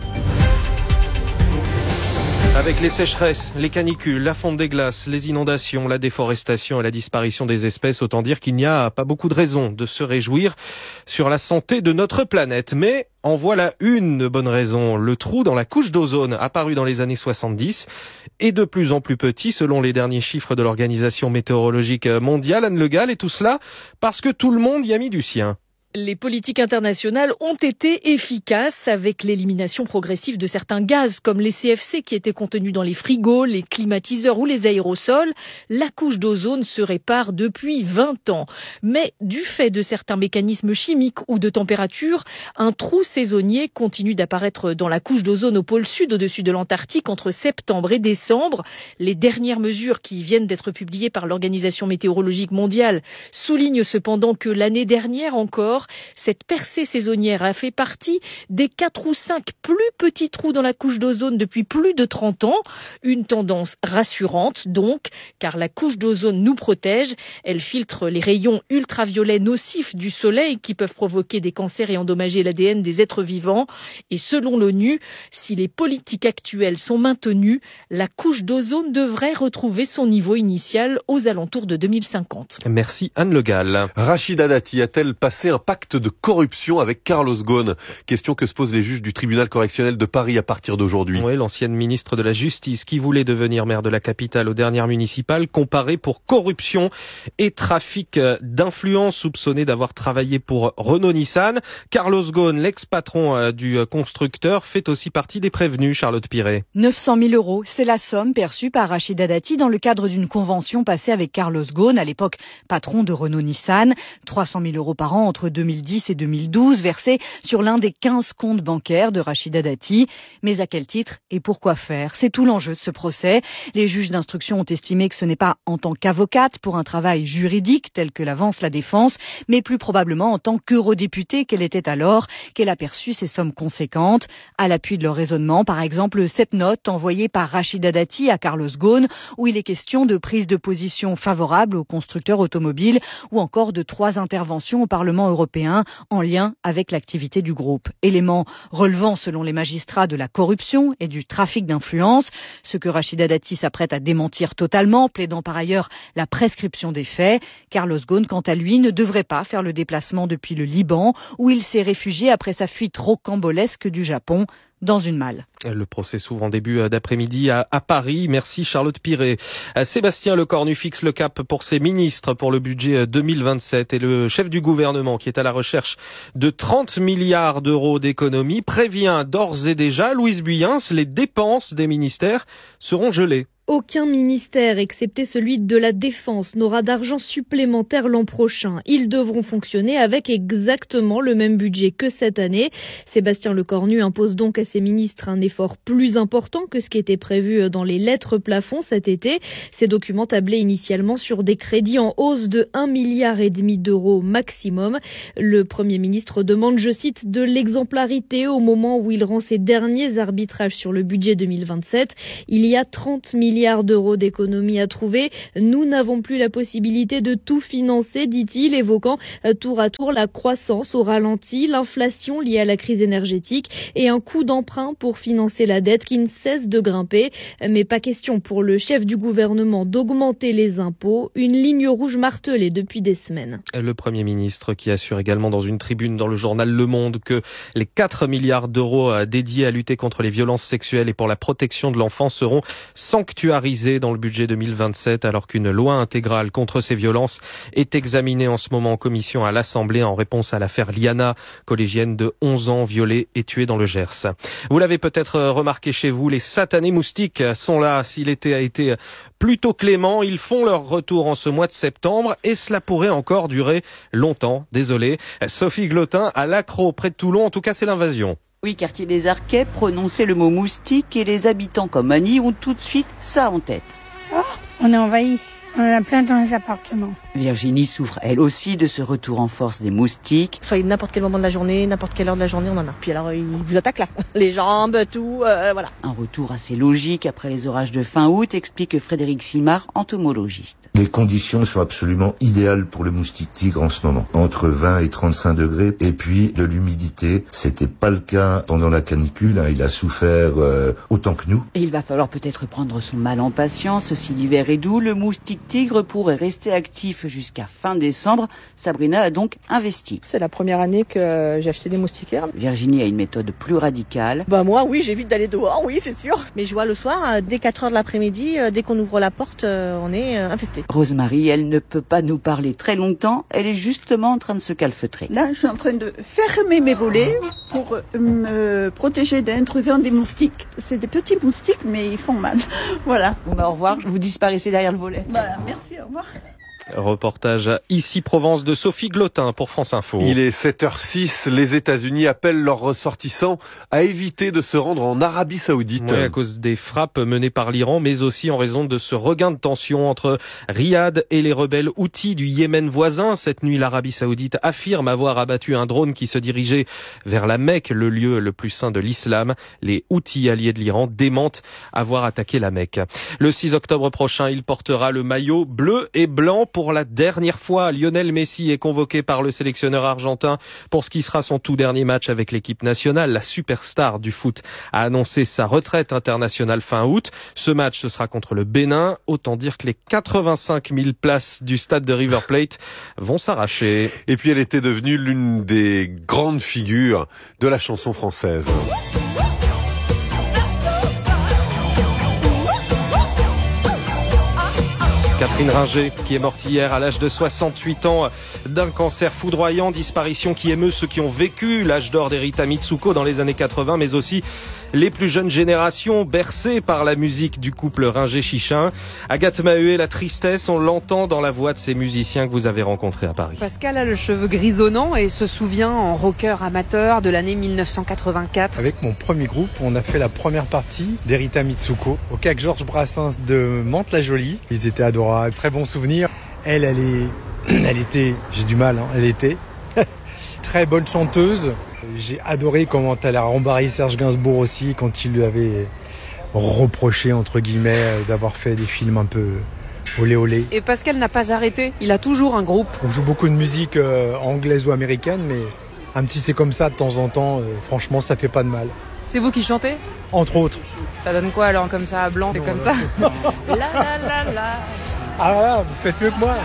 Avec les sécheresses, les canicules, la fonte des glaces, les inondations, la déforestation et la disparition des espèces, autant dire qu'il n'y a pas beaucoup de raisons de se réjouir sur la santé de notre planète. Mais en voilà une bonne raison. Le trou dans la couche d'ozone apparu dans les années 70 est de plus en plus petit selon les derniers chiffres de l'Organisation météorologique mondiale, Anne Le Gall, et tout cela parce que tout le monde y a mis du sien. Les politiques internationales ont été efficaces avec l'élimination progressive de certains gaz comme les CFC qui étaient contenus dans les frigos, les climatiseurs ou les aérosols. La couche d'ozone se répare depuis 20 ans. Mais du fait de certains mécanismes chimiques ou de température, un trou saisonnier continue d'apparaître dans la couche d'ozone au pôle sud au-dessus de l'Antarctique entre septembre et décembre. Les dernières mesures qui viennent d'être publiées par l'Organisation météorologique mondiale soulignent cependant que l'année dernière encore, cette percée saisonnière a fait partie des 4 ou 5 plus petits trous dans la couche d'ozone depuis plus de 30 ans. Une tendance rassurante donc, car la couche d'ozone nous protège. Elle filtre les rayons ultraviolets nocifs du soleil qui peuvent provoquer des cancers et endommager l'ADN des êtres vivants. Et selon l'ONU, si les politiques actuelles sont maintenues, la couche d'ozone devrait retrouver son niveau initial aux alentours de 2050. Merci Anne Le Gall. Rachida Dati a-t-elle passé un pacte de corruption avec Carlos Ghosn? Question que se posent les juges du tribunal correctionnel de Paris à partir d'aujourd'hui. Oui, l'ancienne ministre de la Justice qui voulait devenir maire de la capitale aux dernières municipales, comparée pour corruption et trafic d'influence, soupçonné d'avoir travaillé pour Renault-Nissan. Carlos Ghosn, l'ex-patron du constructeur, fait aussi partie des prévenus, Charlotte Piret. 900 000 €, c'est la somme perçue par Rachida Dati dans le cadre d'une convention passée avec Carlos Ghosn, à l'époque patron de Renault-Nissan. 300 000 € par an entre 2010 et 2012, versés sur l'un des 15 comptes bancaires de Rachida Dati. Mais à quel titre et pourquoi faire? C'est tout l'enjeu de ce procès. Les juges d'instruction ont estimé que ce n'est pas en tant qu'avocate pour un travail juridique tel que l'avance la défense, mais plus probablement en tant qu'eurodéputée qu'elle était alors, qu'elle a perçu ces sommes conséquentes. À l'appui de leur raisonnement, par exemple, cette note envoyée par Rachida Dati à Carlos Ghosn, où il est question de prise de position favorable aux constructeurs automobiles ou encore de 3 interventions au Parlement européen en lien avec l'activité du groupe. Élément relevant selon les magistrats de la corruption et du trafic d'influence, ce que Rachida Dati s'apprête à démentir totalement, plaidant par ailleurs la prescription des faits. Carlos Ghosn, quant à lui, ne devrait pas faire le déplacement depuis le Liban, où il s'est réfugié après sa fuite rocambolesque du Japon dans une malle. Le procès s'ouvre en début d'après-midi à Paris. Merci Charlotte Piret. Sébastien Lecornu fixe le cap pour ses ministres pour le budget 2027 et le chef du gouvernement qui est à la recherche de 30 milliards d'euros d'économies prévient d'ores et déjà, Louise Buyens, les dépenses des ministères seront gelées. Aucun ministère, excepté celui de la Défense, n'aura d'argent supplémentaire l'an prochain. Ils devront fonctionner avec exactement le même budget que cette année. Sébastien Lecornu impose donc à ses ministres un effort plus important que ce qui était prévu dans les lettres plafonds cet été. Ces documents tablaient initialement sur des crédits en hausse de 1,5 milliard d'euros maximum. Le Premier ministre demande, je cite, de l'exemplarité au moment où il rend ses derniers arbitrages sur le budget 2027. Il y a 30 milliards d'euros d'économies à trouver. Nous n'avons plus la possibilité de tout financer, dit-il, évoquant tour à tour la croissance au ralenti, l'inflation liée à la crise énergétique et un coût d'emprunt pour financer la dette qui ne cesse de grimper. Mais pas question pour le chef du gouvernement d'augmenter les impôts, une ligne rouge martelée depuis des semaines. Le Premier ministre qui assure également dans une tribune dans le journal Le Monde que les 4 milliards d'euros dédiés à lutter contre les violences sexuelles et pour la protection de l'enfant seront sanctuarisés dans le budget 2027 alors qu'une loi intégrale contre ces violences est examinée en ce moment en commission à l'Assemblée en réponse à l'affaire Liana, collégienne de 11 ans violée et tuée dans le Gers. Vous l'avez peut-être remarqué chez vous, les satanés moustiques sont là. Si l'été a été plutôt clément, ils font leur retour en ce mois de septembre et cela pourrait encore durer longtemps. Désolé. Sophie Glotin à l'Accro près de Toulon, en tout cas c'est l'invasion. Oui, quartier des Arquets, prononcer le mot moustique et les habitants comme Annie ont tout de suite ça en tête. Oh, on est envahis. On en a plein dans les appartements. Virginie souffre elle aussi de ce retour en force des moustiques. Soit n'importe quel moment de la journée, n'importe quelle heure de la journée, on en a. Puis alors, ils vous attaquent là. Les jambes, tout, voilà. Un retour assez logique après les orages de fin août, explique Frédéric Simard, entomologiste. Les conditions sont absolument idéales pour le moustique tigre en ce moment. Entre 20 et 35 degrés. Et puis, de l'humidité. C'était pas le cas pendant la canicule. Il a souffert autant que nous. Et il va falloir peut-être prendre son mal en patience. Si l'hiver est doux, le moustique tigre pourrait rester actif jusqu'à fin décembre. Sabrina a donc investi. C'est la première année que j'ai acheté des moustiquaires. Virginie a une méthode plus radicale. Moi, oui, j'évite d'aller dehors, oui, c'est sûr. Mais je vois le soir, dès 4h de l'après-midi, dès qu'on ouvre la porte, on est infesté. Rosemary, elle ne peut pas nous parler très longtemps. Elle est justement en train de se calfeutrer. Là, je suis en train de fermer mes volets pour me protéger de l'intrusion des moustiques. C'est des petits moustiques, mais ils font mal. Voilà. Bon, au revoir. Vous disparaissez derrière le volet. Merci, au revoir. Reportage ici Provence de Sophie Glotin pour France Info. Il est 7h06. Les États-Unis appellent leurs ressortissants à éviter de se rendre en Arabie Saoudite. Oui, à cause des frappes menées par l'Iran, mais aussi en raison de ce regain de tension entre Riyad et les rebelles Houthis du Yémen voisin. Cette nuit, l'Arabie Saoudite affirme avoir abattu un drone qui se dirigeait vers la Mecque, le lieu le plus saint de l'islam. Les Houthis alliés de l'Iran démentent avoir attaqué la Mecque. Le 6 octobre prochain, il portera le maillot bleu et blanc pour la dernière fois. Lionel Messi est convoqué par le sélectionneur argentin pour ce qui sera son tout dernier match avec l'équipe nationale. La superstar du foot a annoncé sa retraite internationale fin août. Ce match, ce sera contre le Bénin. Autant dire que les 85 000 places du stade de River Plate vont s'arracher. Et puis elle était devenue l'une des grandes figures de la chanson française. Catherine Ringer, qui est morte hier à l'âge de 68 ans d'un cancer foudroyant, disparition qui émeut ceux qui ont vécu l'âge d'or d'Erita Mitsuko dans les années 80, mais aussi les plus jeunes générations bercées par la musique du couple Ringer-Chichin. Agathe Maheuet, la tristesse, on l'entend dans la voix de ces musiciens que vous avez rencontrés à Paris. Pascal a le cheveu grisonnant et se souvient en rocker amateur de l'année 1984. Avec mon premier groupe, on a fait la première partie d'Erita Mitsuko au CAC Georges Brassens de Mantes-la-Jolie. Ils étaient adorables, très bons souvenirs. Elle était, j'ai du mal, elle était très bonne chanteuse. J'ai adoré comment elle a rembarré Serge Gainsbourg aussi quand il lui avait reproché, entre guillemets, d'avoir fait des films un peu olé olé. Et Pascal n'a pas arrêté, il a toujours un groupe. On joue beaucoup de musique anglaise ou américaine, mais un petit c'est comme ça de temps en temps, franchement ça fait pas de mal. C'est vous qui chantez ? Entre autres. Ça donne quoi alors comme ça à blanc, c'est comme ça la la la la. Ah là, vous faites mieux que moi.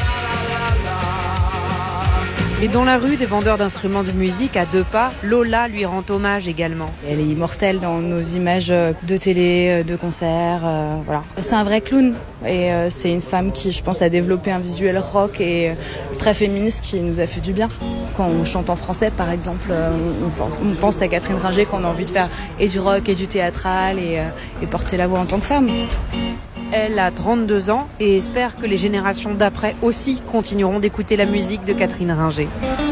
Et dans la rue des vendeurs d'instruments de musique, à 2 pas, Lola lui rend hommage également. Elle est immortelle dans nos images de télé, de concerts, voilà. C'est un vrai clown et c'est une femme qui, je pense, a développé un visuel rock et très féministe qui nous a fait du bien. Quand on chante en français, par exemple, on pense à Catherine Ringer, qu'on a envie de faire et du rock et du théâtral et porter la voix en tant que femme. elle, a 32 ans et espère que les générations d'après aussi continueront d'écouter la musique de Catherine Ringer.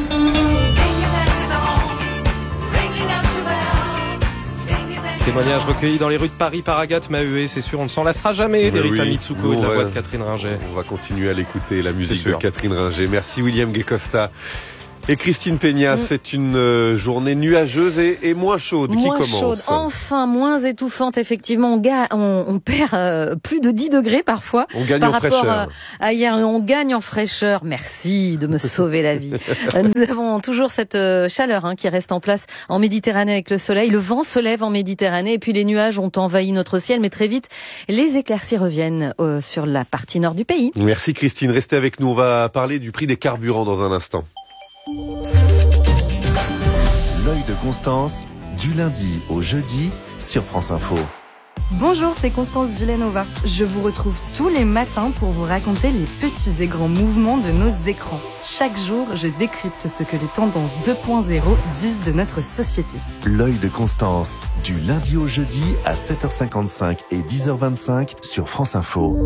Témoignage recueilli dans les rues de Paris par Agathe Maheué, c'est sûr, on ne s'en lassera jamais d'Erita Mitsuko et de la voix de Catherine Ringer. On va continuer à l'écouter, la musique de Catherine Ringer. Merci William Guecosta. Et Christine Peña, c'est une journée nuageuse et moins chaude. Qui commence ? Chaude, enfin moins étouffante. Effectivement, on perd plus de 10 degrés parfois. On gagne par en rapport fraîcheur. À hier, on gagne en fraîcheur. Merci de me sauver la vie. Nous avons toujours cette chaleur qui reste en place en Méditerranée avec le soleil. Le vent se lève en Méditerranée et puis les nuages ont envahi notre ciel. Mais très vite, les éclaircies reviennent sur la partie nord du pays. Merci Christine, restez avec nous. On va parler du prix des carburants dans un instant. L'œil de Constance, du lundi au jeudi sur France Info. Bonjour, c'est Constance Villanova. Je vous retrouve tous les matins pour vous raconter les petits et grands mouvements de nos écrans. Chaque jour, je décrypte ce que les tendances 2.0 disent de notre société. L'œil de Constance, du lundi au jeudi à 7h55 et 10h25 sur France Info.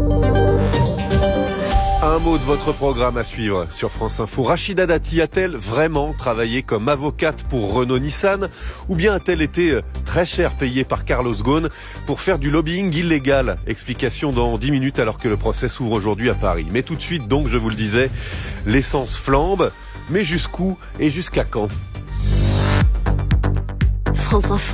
Un mot de votre programme à suivre sur France Info. Rachida Dati a-t-elle vraiment travaillé comme avocate pour Renault-Nissan ou bien a-t-elle été très cher payée par Carlos Ghosn pour faire du lobbying illégal ? Explication dans 10 minutes alors que le procès s'ouvre aujourd'hui à Paris. Mais tout de suite, donc, je vous le disais, l'essence flambe. Mais jusqu'où et jusqu'à quand ? France Info,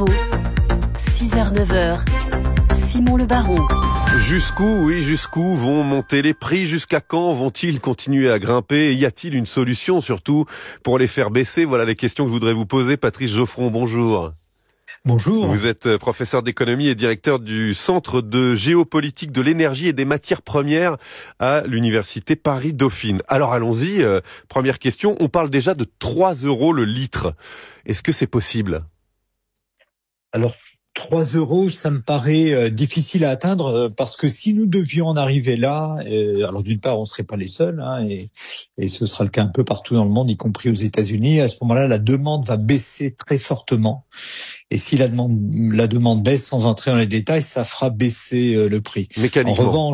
6h-9h, Simon Le Baron. Jusqu'où vont monter les prix ? Jusqu'à quand vont-ils continuer à grimper ? Y a-t-il une solution surtout pour les faire baisser ? Voilà les questions que je voudrais vous poser. Patrice Geoffron, bonjour. Bonjour. Vous êtes professeur d'économie et directeur du Centre de géopolitique de l'énergie et des matières premières à l'Université Paris-Dauphine. Alors allons-y, première question, on parle déjà de 3 € le litre. Est-ce que c'est possible ? Alors, 3 €, ça me paraît difficile à atteindre parce que si nous devions en arriver là, alors d'une part, on serait pas les seuls, et ce sera le cas un peu partout dans le monde, y compris aux États-Unis. À ce moment-là, la demande va baisser très fortement. Et si la demande baisse, sans entrer dans les détails, ça fera baisser le prix. Mécaniquement.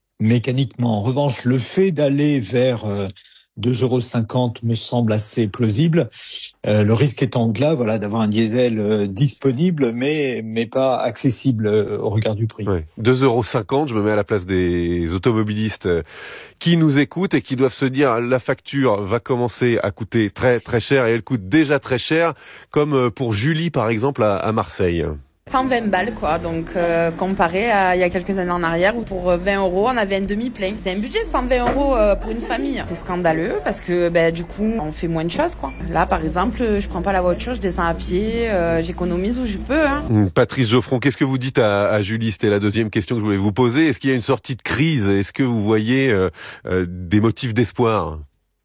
En revanche, le fait d'aller vers 2,50 € me semble assez plausible. Le risque étant là, d'avoir un diesel disponible, mais pas accessible au regard du prix. Ouais. 2,50 €, je me mets à la place des automobilistes qui nous écoutent et qui doivent se dire la facture va commencer à coûter très très cher et elle coûte déjà très cher, comme pour Julie par exemple à Marseille. 120 balles quoi, donc comparé à il y a quelques années en arrière où pour 20 €, on avait un demi-plein. C'est un budget 120 € pour une famille. C'est scandaleux parce que du coup, on fait moins de choses quoi. Là par exemple, je prends pas la voiture, je descends à pied, j'économise où je peux. Patrice Geoffron, qu'est-ce que vous dites à Julie ? C'était la deuxième question que je voulais vous poser. Est-ce qu'il y a une sortie de crise ? Est-ce que vous voyez des motifs d'espoir ?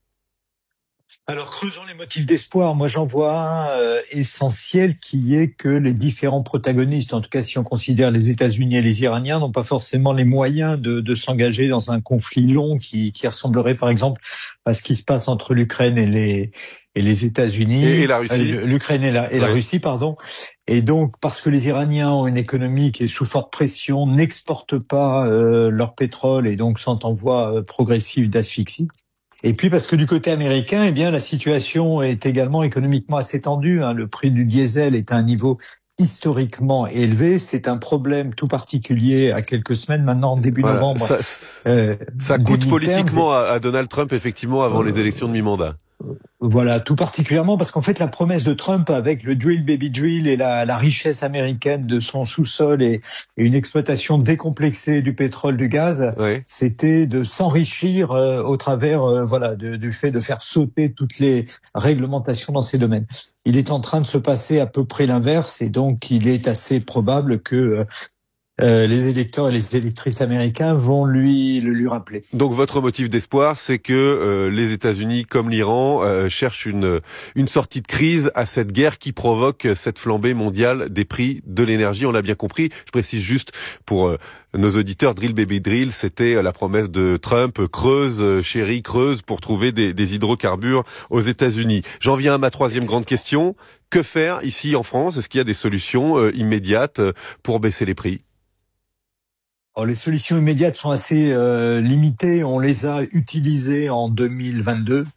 Alors, creusons les motifs d'espoir. Moi, j'en vois un essentiel qui est que les différents protagonistes, en tout cas si on considère les États-Unis et les Iraniens, n'ont pas forcément les moyens de s'engager dans un conflit long qui ressemblerait par exemple à ce qui se passe entre l'Ukraine et les États-Unis. Et la Russie. L'Ukraine et la Russie, pardon. Et donc, parce que les Iraniens ont une économie qui est sous forte pression, n'exportent pas leur pétrole et donc sont en voie progressive d'asphyxie. Et puis parce que du côté américain, la situation est également économiquement assez tendue. Le prix du diesel est à un niveau historiquement élevé. C'est un problème tout particulier à quelques semaines maintenant, début novembre. Ça coûte politiquement à Donald Trump, effectivement, avant les élections de mi-mandat. Voilà, tout particulièrement parce qu'en fait la promesse de Trump avec le drill baby drill et la richesse américaine de son sous-sol et une exploitation décomplexée du pétrole, du gaz, c'était de s'enrichir au travers du fait de faire sauter toutes les réglementations dans ces domaines. Il est en train de se passer à peu près l'inverse et donc il est assez probable que les électeurs et les électrices américains vont lui rappeler. Donc votre motif d'espoir, c'est que les États-Unis, comme l'Iran, cherchent une sortie de crise à cette guerre qui provoque cette flambée mondiale des prix de l'énergie. On l'a bien compris. Je précise juste pour nos auditeurs, drill baby drill, c'était la promesse de Trump, creuse, chérie, creuse pour trouver des hydrocarbures aux États-Unis. J'en viens à ma troisième grande question. Que faire ici en France ? Est-ce qu'il y a des solutions immédiates pour baisser les prix ? Alors, les solutions immédiates sont assez limitées. On les a utilisées en 2022.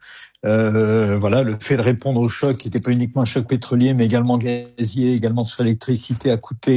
Voilà, le fait de répondre au choc, qui n'était pas uniquement un choc pétrolier, mais également gazier, également sur l'électricité,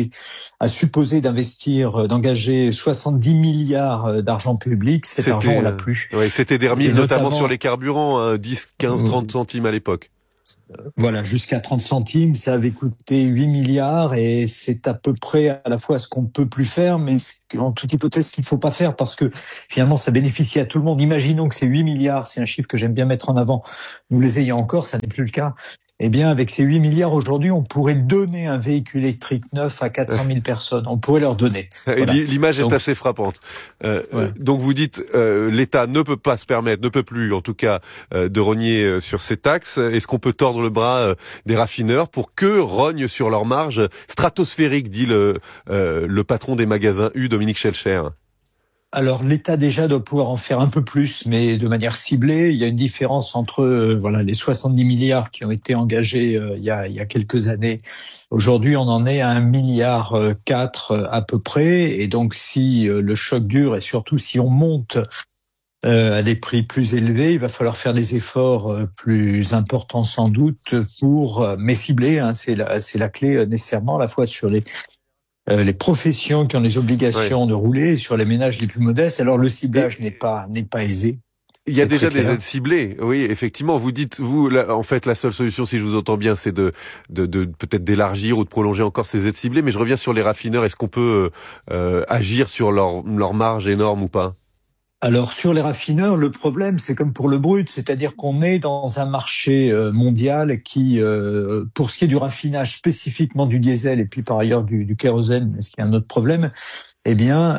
a supposé d'engager 70 milliards d'argent public. Cet argent, on l'a plus. Oui, c'était des remises notamment sur les carburants, 10, 15, 30 centimes à l'époque. Voilà, jusqu'à 30 centimes, ça avait coûté 8 milliards et c'est à peu près à la fois ce qu'on ne peut plus faire, mais en toute hypothèse ce qu'il ne faut pas faire parce que finalement ça bénéficie à tout le monde. Imaginons que ces 8 milliards, c'est un chiffre que j'aime bien mettre en avant, nous les ayons encore, ça n'est plus le cas. Eh bien, avec ces 8 milliards aujourd'hui, on pourrait donner un véhicule électrique neuf à 400 000 personnes. On pourrait leur donner. Voilà. L'image est assez frappante. Donc vous dites, l'État ne peut plus en tout cas, de rogner sur ces taxes. Est-ce qu'on peut tordre le bras des raffineurs pour qu'eux rognent sur leurs marges stratosphériques, dit le patron des magasins U, Dominique Schelcher? Alors l'État déjà doit pouvoir en faire un peu plus, mais de manière ciblée. Il y a une différence entre les 70 milliards qui ont été engagés il y a quelques années. Aujourd'hui, on en est à 1,4 milliard à peu près. Et donc si le choc dure et surtout si on monte à des prix plus élevés, il va falloir faire des efforts plus importants sans doute mais ciblés. C'est la clé nécessairement à la fois sur les professions qui ont les obligations de rouler, sur les ménages les plus modestes. Alors le ciblage n'est pas aisé. Il y a déjà des aides ciblées, oui, effectivement. Vous dites, en fait, la seule solution, si je vous entends bien, c'est de peut-être d'élargir ou de prolonger encore ces aides ciblées. Mais je reviens sur les raffineurs. Est-ce qu'on peut agir sur leur marge énorme ou pas? Alors sur les raffineurs, le problème, c'est comme pour le brut, c'est-à-dire qu'on est dans un marché mondial qui, pour ce qui est du raffinage spécifiquement du diesel et puis par ailleurs du kérosène, ce qui est un autre problème, est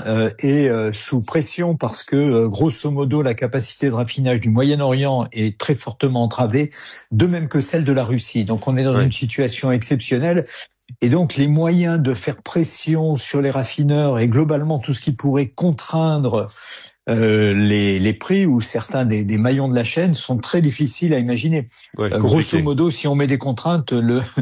sous pression parce que grosso modo la capacité de raffinage du Moyen-Orient est très fortement entravée, de même que celle de la Russie. Donc on est dans une situation exceptionnelle. Et donc, les moyens de faire pression sur les raffineurs et globalement tout ce qui pourrait contraindre les prix ou certains des maillons de la chaîne sont très difficiles à imaginer. Grosso modo, si on met des contraintes,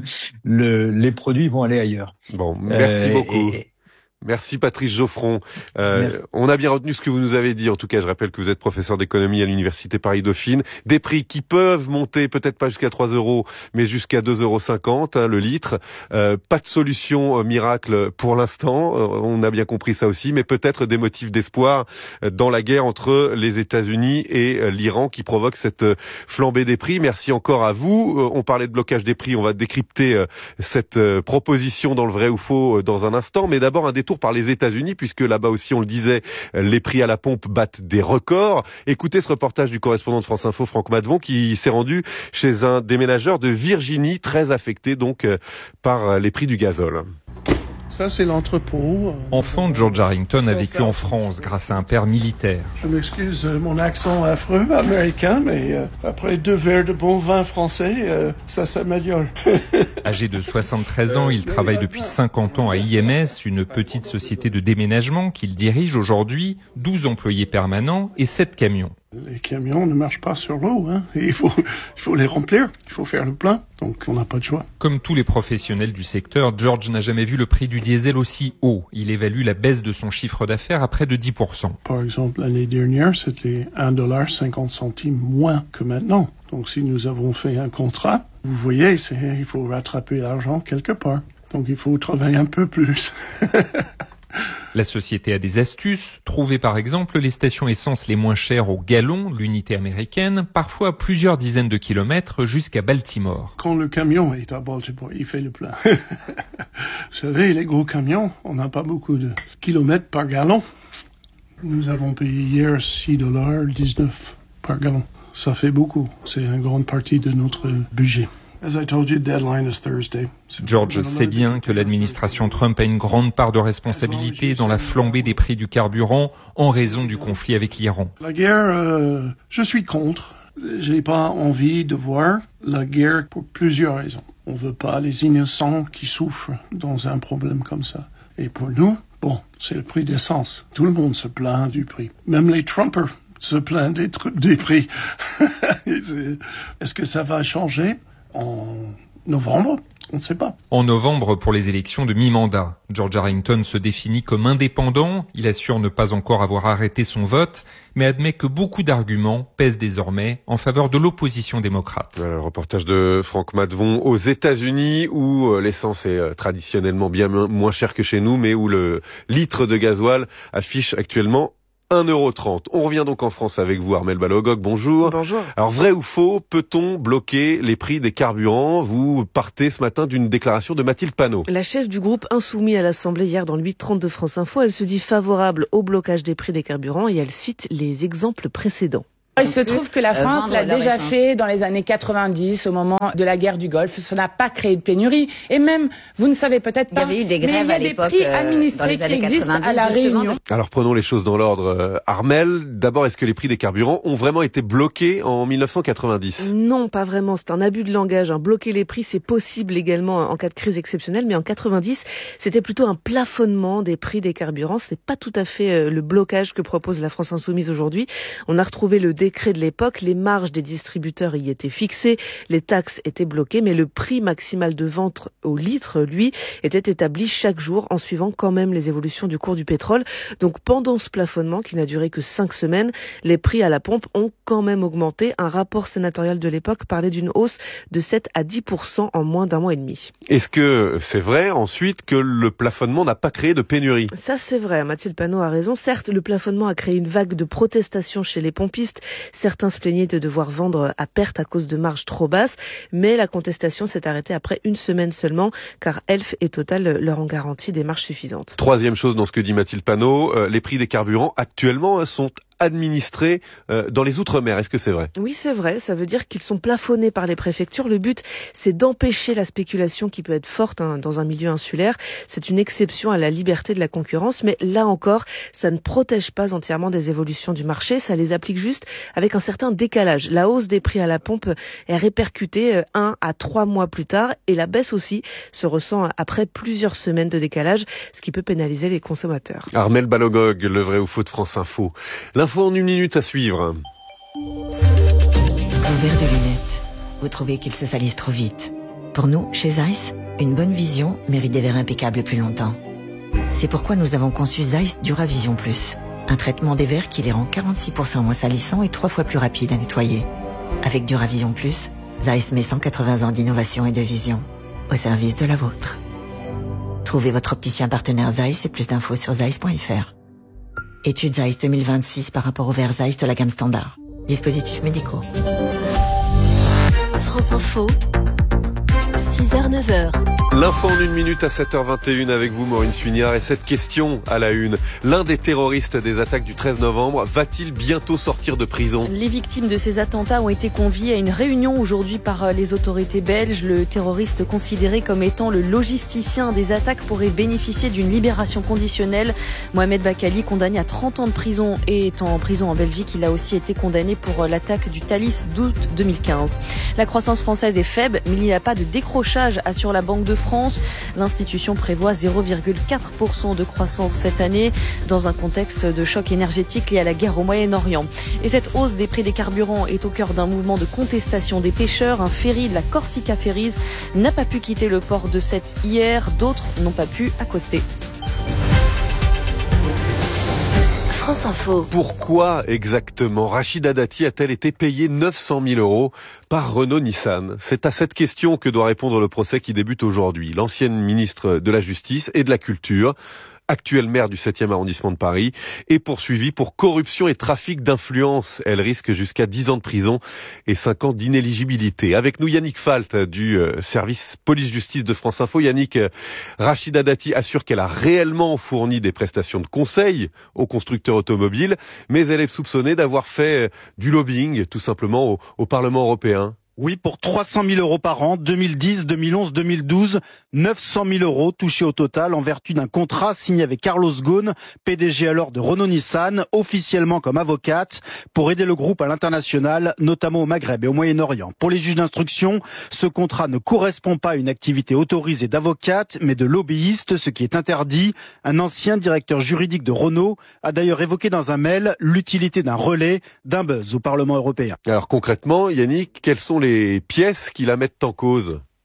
les produits vont aller ailleurs. Bon, merci beaucoup. Merci Patrice Geoffron. On a bien retenu ce que vous nous avez dit. En tout cas, je rappelle que vous êtes professeur d'économie à l'Université Paris-Dauphine. Des prix qui peuvent monter, peut-être pas jusqu'à 3 €, mais jusqu'à 2,50 € le litre. Pas de solution miracle pour l'instant. On a bien compris ça aussi, mais peut-être des motifs d'espoir dans la guerre entre les États-Unis et l'Iran qui provoque cette flambée des prix. Merci encore à vous. On parlait de blocage des prix. On va décrypter cette proposition dans le vrai ou faux dans un instant. Mais d'abord, un détour par les États-Unis, puisque là-bas aussi, on le disait, les prix à la pompe battent des records. Écoutez ce reportage du correspondant de France Info, Franck Madvon, qui s'est rendu chez un déménageur de Virginie, très affecté donc par les prix du gazole. Ça, c'est l'entrepôt. Enfant, George Harrington a vécu en France grâce à un père militaire. Je m'excuse mon accent affreux américain, mais après 2 verres de bon vin français, ça s'améliore. Âgé de 73 ans, il travaille depuis 50 ans à IMS, une petite société de déménagement qu'il dirige aujourd'hui, 12 employés permanents et 7 camions. Les camions ne marchent pas sur l'eau, Il faut les remplir, il faut faire le plein, donc on n'a pas de choix. Comme tous les professionnels du secteur, George n'a jamais vu le prix du diesel aussi haut. Il évalue la baisse de son chiffre d'affaires à près de 10%. Par exemple, l'année dernière, c'était 1,50 $ moins que maintenant. Donc si nous avons fait un contrat, vous voyez, il faut rattraper l'argent quelque part. Donc il faut travailler un peu plus. La société a des astuces. Trouver par exemple les stations essence les moins chères au gallon, l'unité américaine, parfois à plusieurs dizaines de kilomètres jusqu'à Baltimore. Quand le camion est à Baltimore, il fait le plein. Vous savez, les gros camions, on n'a pas beaucoup de kilomètres par gallon. Nous avons payé hier 6,19 $ par gallon. Ça fait beaucoup. C'est une grande partie de notre budget. As I told you, deadline is Thursday. George sait bien que l'administration Trump a une grande part de responsabilité dans la flambée des prix du carburant en raison du conflit avec l'Iran. La guerre, je suis contre. J'ai pas envie de voir la guerre pour plusieurs raisons. On veut pas les innocents qui souffrent dans un problème comme ça. Et pour nous, c'est le prix d'essence. Tout le monde se plaint du prix. Même les Trumpers se plaignent des prix. Est-ce que ça va changer? novembre. On ne sait pas. En novembre, pour les élections de mi-mandat, George Harrington se définit comme indépendant. Il assure ne pas encore avoir arrêté son vote, mais admet que beaucoup d'arguments pèsent désormais en faveur de l'opposition démocrate. Le reportage de Franck Madvon aux États-Unis, où l'essence est traditionnellement bien moins chère que chez nous, mais où le litre de gasoil affiche actuellement 1,30 €. On revient donc en France avec vous, Armelle Balogog. Bonjour. Bonjour. Alors, vrai ou faux, peut-on bloquer les prix des carburants? Vous partez ce matin d'une déclaration de Mathilde Panot. La chef du groupe Insoumis à l'Assemblée hier dans le 8-30 de France Info, elle se dit favorable au blocage des prix des carburants et elle cite les exemples précédents. Il se trouve que la France l'a déjà fait dans les années 90, au moment de la guerre du Golfe. Ça n'a pas créé de pénurie. Et même, vous ne savez peut-être pas, il y avait eu des grèves mais il y a des prix administrés qui existent à La Réunion. Alors prenons les choses dans l'ordre. Armelle, d'abord, est-ce que les prix des carburants ont vraiment été bloqués en 1990 ? Non, pas vraiment. C'est un abus de langage. Bloquer les prix, c'est possible également en cas de crise exceptionnelle. Mais en 90, c'était plutôt un plafonnement des prix des carburants. C'est pas tout à fait le blocage que propose la France Insoumise aujourd'hui. On a retrouvé le décret de l'époque, les marges des distributeurs y étaient fixées, les taxes étaient bloquées, mais le prix maximal de vente au litre, lui, était établi chaque jour en suivant quand même les évolutions du cours du pétrole. Donc pendant ce plafonnement, qui n'a duré que 5 semaines, les prix à la pompe ont quand même augmenté. Un rapport sénatorial de l'époque parlait d'une hausse de 7 à 10% en moins d'un mois et demi. Est-ce que c'est vrai ensuite que le plafonnement n'a pas créé de pénurie ? Ça c'est vrai, Mathilde Panot a raison. Certes, le plafonnement a créé une vague de protestations chez les pompistes. Certains se plaignaient de devoir vendre à perte à cause de marges trop basses, mais la contestation s'est arrêtée après une semaine seulement, car Elf et Total leur ont garanti des marges suffisantes. Troisième chose dans ce que dit Mathilde Panot, les prix des carburants actuellement sont administrés dans les Outre-mer. Est-ce que c'est vrai ? Oui, c'est vrai. Ça veut dire qu'ils sont plafonnés par les préfectures. Le but, c'est d'empêcher la spéculation qui peut être forte dans un milieu insulaire. C'est une exception à la liberté de la concurrence, mais là encore, ça ne protège pas entièrement des évolutions du marché. Ça les applique juste avec un certain décalage. La hausse des prix à la pompe est répercutée 1 à 3 mois plus tard et la baisse aussi se ressent après plusieurs semaines de décalage, ce qui peut pénaliser les consommateurs. Armelle Balogog, le vrai ou faux de France Info. L'info en 1 minute à suivre. Vos verres de lunettes, vous trouvez qu'ils se salissent trop vite. Pour nous, chez Zeiss, une bonne vision mérite des verres impeccables plus longtemps. C'est pourquoi nous avons conçu Zeiss Duravision Plus, un traitement des verres qui les rend 46% moins salissants et 3 fois plus rapides à nettoyer. Avec Duravision Plus, Zeiss met 180 ans d'innovation et de vision au service de la vôtre. Trouvez votre opticien partenaire Zeiss et plus d'infos sur zeiss.fr. Étude Zeiss 2026 par rapport au verre Zeiss de la gamme standard. Dispositifs médicaux. France Info, 6h-9h. L'info en 1 minute à 7h21 avec vous, Maureen Suignard. Et cette question à la une. L'un des terroristes des attaques du 13 novembre va-t-il bientôt sortir de prison ? Les victimes de ces attentats ont été conviées à une réunion aujourd'hui par les autorités belges. Le terroriste considéré comme étant le logisticien des attaques pourrait bénéficier d'une libération conditionnelle. Mohamed Bakali, condamné à 30 ans de prison et étant en prison en Belgique, il a aussi été condamné pour l'attaque du Thalys d'août 2015. La croissance française est faible, mais il n'y a pas de décrochage, assure la Banque de France. L'institution prévoit 0,4% de croissance cette année dans un contexte de choc énergétique lié à la guerre au Moyen-Orient. Et cette hausse des prix des carburants est au cœur d'un mouvement de contestation des pêcheurs. Un ferry de la Corsica Ferries n'a pas pu quitter le port de Sète hier. D'autres n'ont pas pu accoster. France Info. Pourquoi exactement Rachida Dati a-t-elle été payée 900 000 € par Renault-Nissan ? C'est à cette question que doit répondre le procès qui débute aujourd'hui. L'ancienne ministre de la Justice et de la Culture, actuelle maire du 7e arrondissement de Paris, est poursuivie pour corruption et trafic d'influence. Elle risque jusqu'à 10 ans de prison et 5 ans d'inéligibilité. Avec nous, Yannick Falt du service police-justice de France Info. Yannick, Rachida Dati assure qu'elle a réellement fourni des prestations de conseil aux constructeurs automobiles, mais elle est soupçonnée d'avoir fait du lobbying, tout simplement, au Parlement européen. Oui, pour 300 000 € par an, 2010, 2011, 2012, 900 000 € touchés au total en vertu d'un contrat signé avec Carlos Ghosn, PDG alors de Renault-Nissan, officiellement comme avocate, pour aider le groupe à l'international, notamment au Maghreb et au Moyen-Orient. Pour les juges d'instruction, ce contrat ne correspond pas à une activité autorisée d'avocate, mais de lobbyiste, ce qui est interdit. Un ancien directeur juridique de Renault a d'ailleurs évoqué dans un mail l'utilité d'un relais, d'un buzz au Parlement européen. Alors concrètement, Yannick, quels sont les pièces qui la mettent en cause ?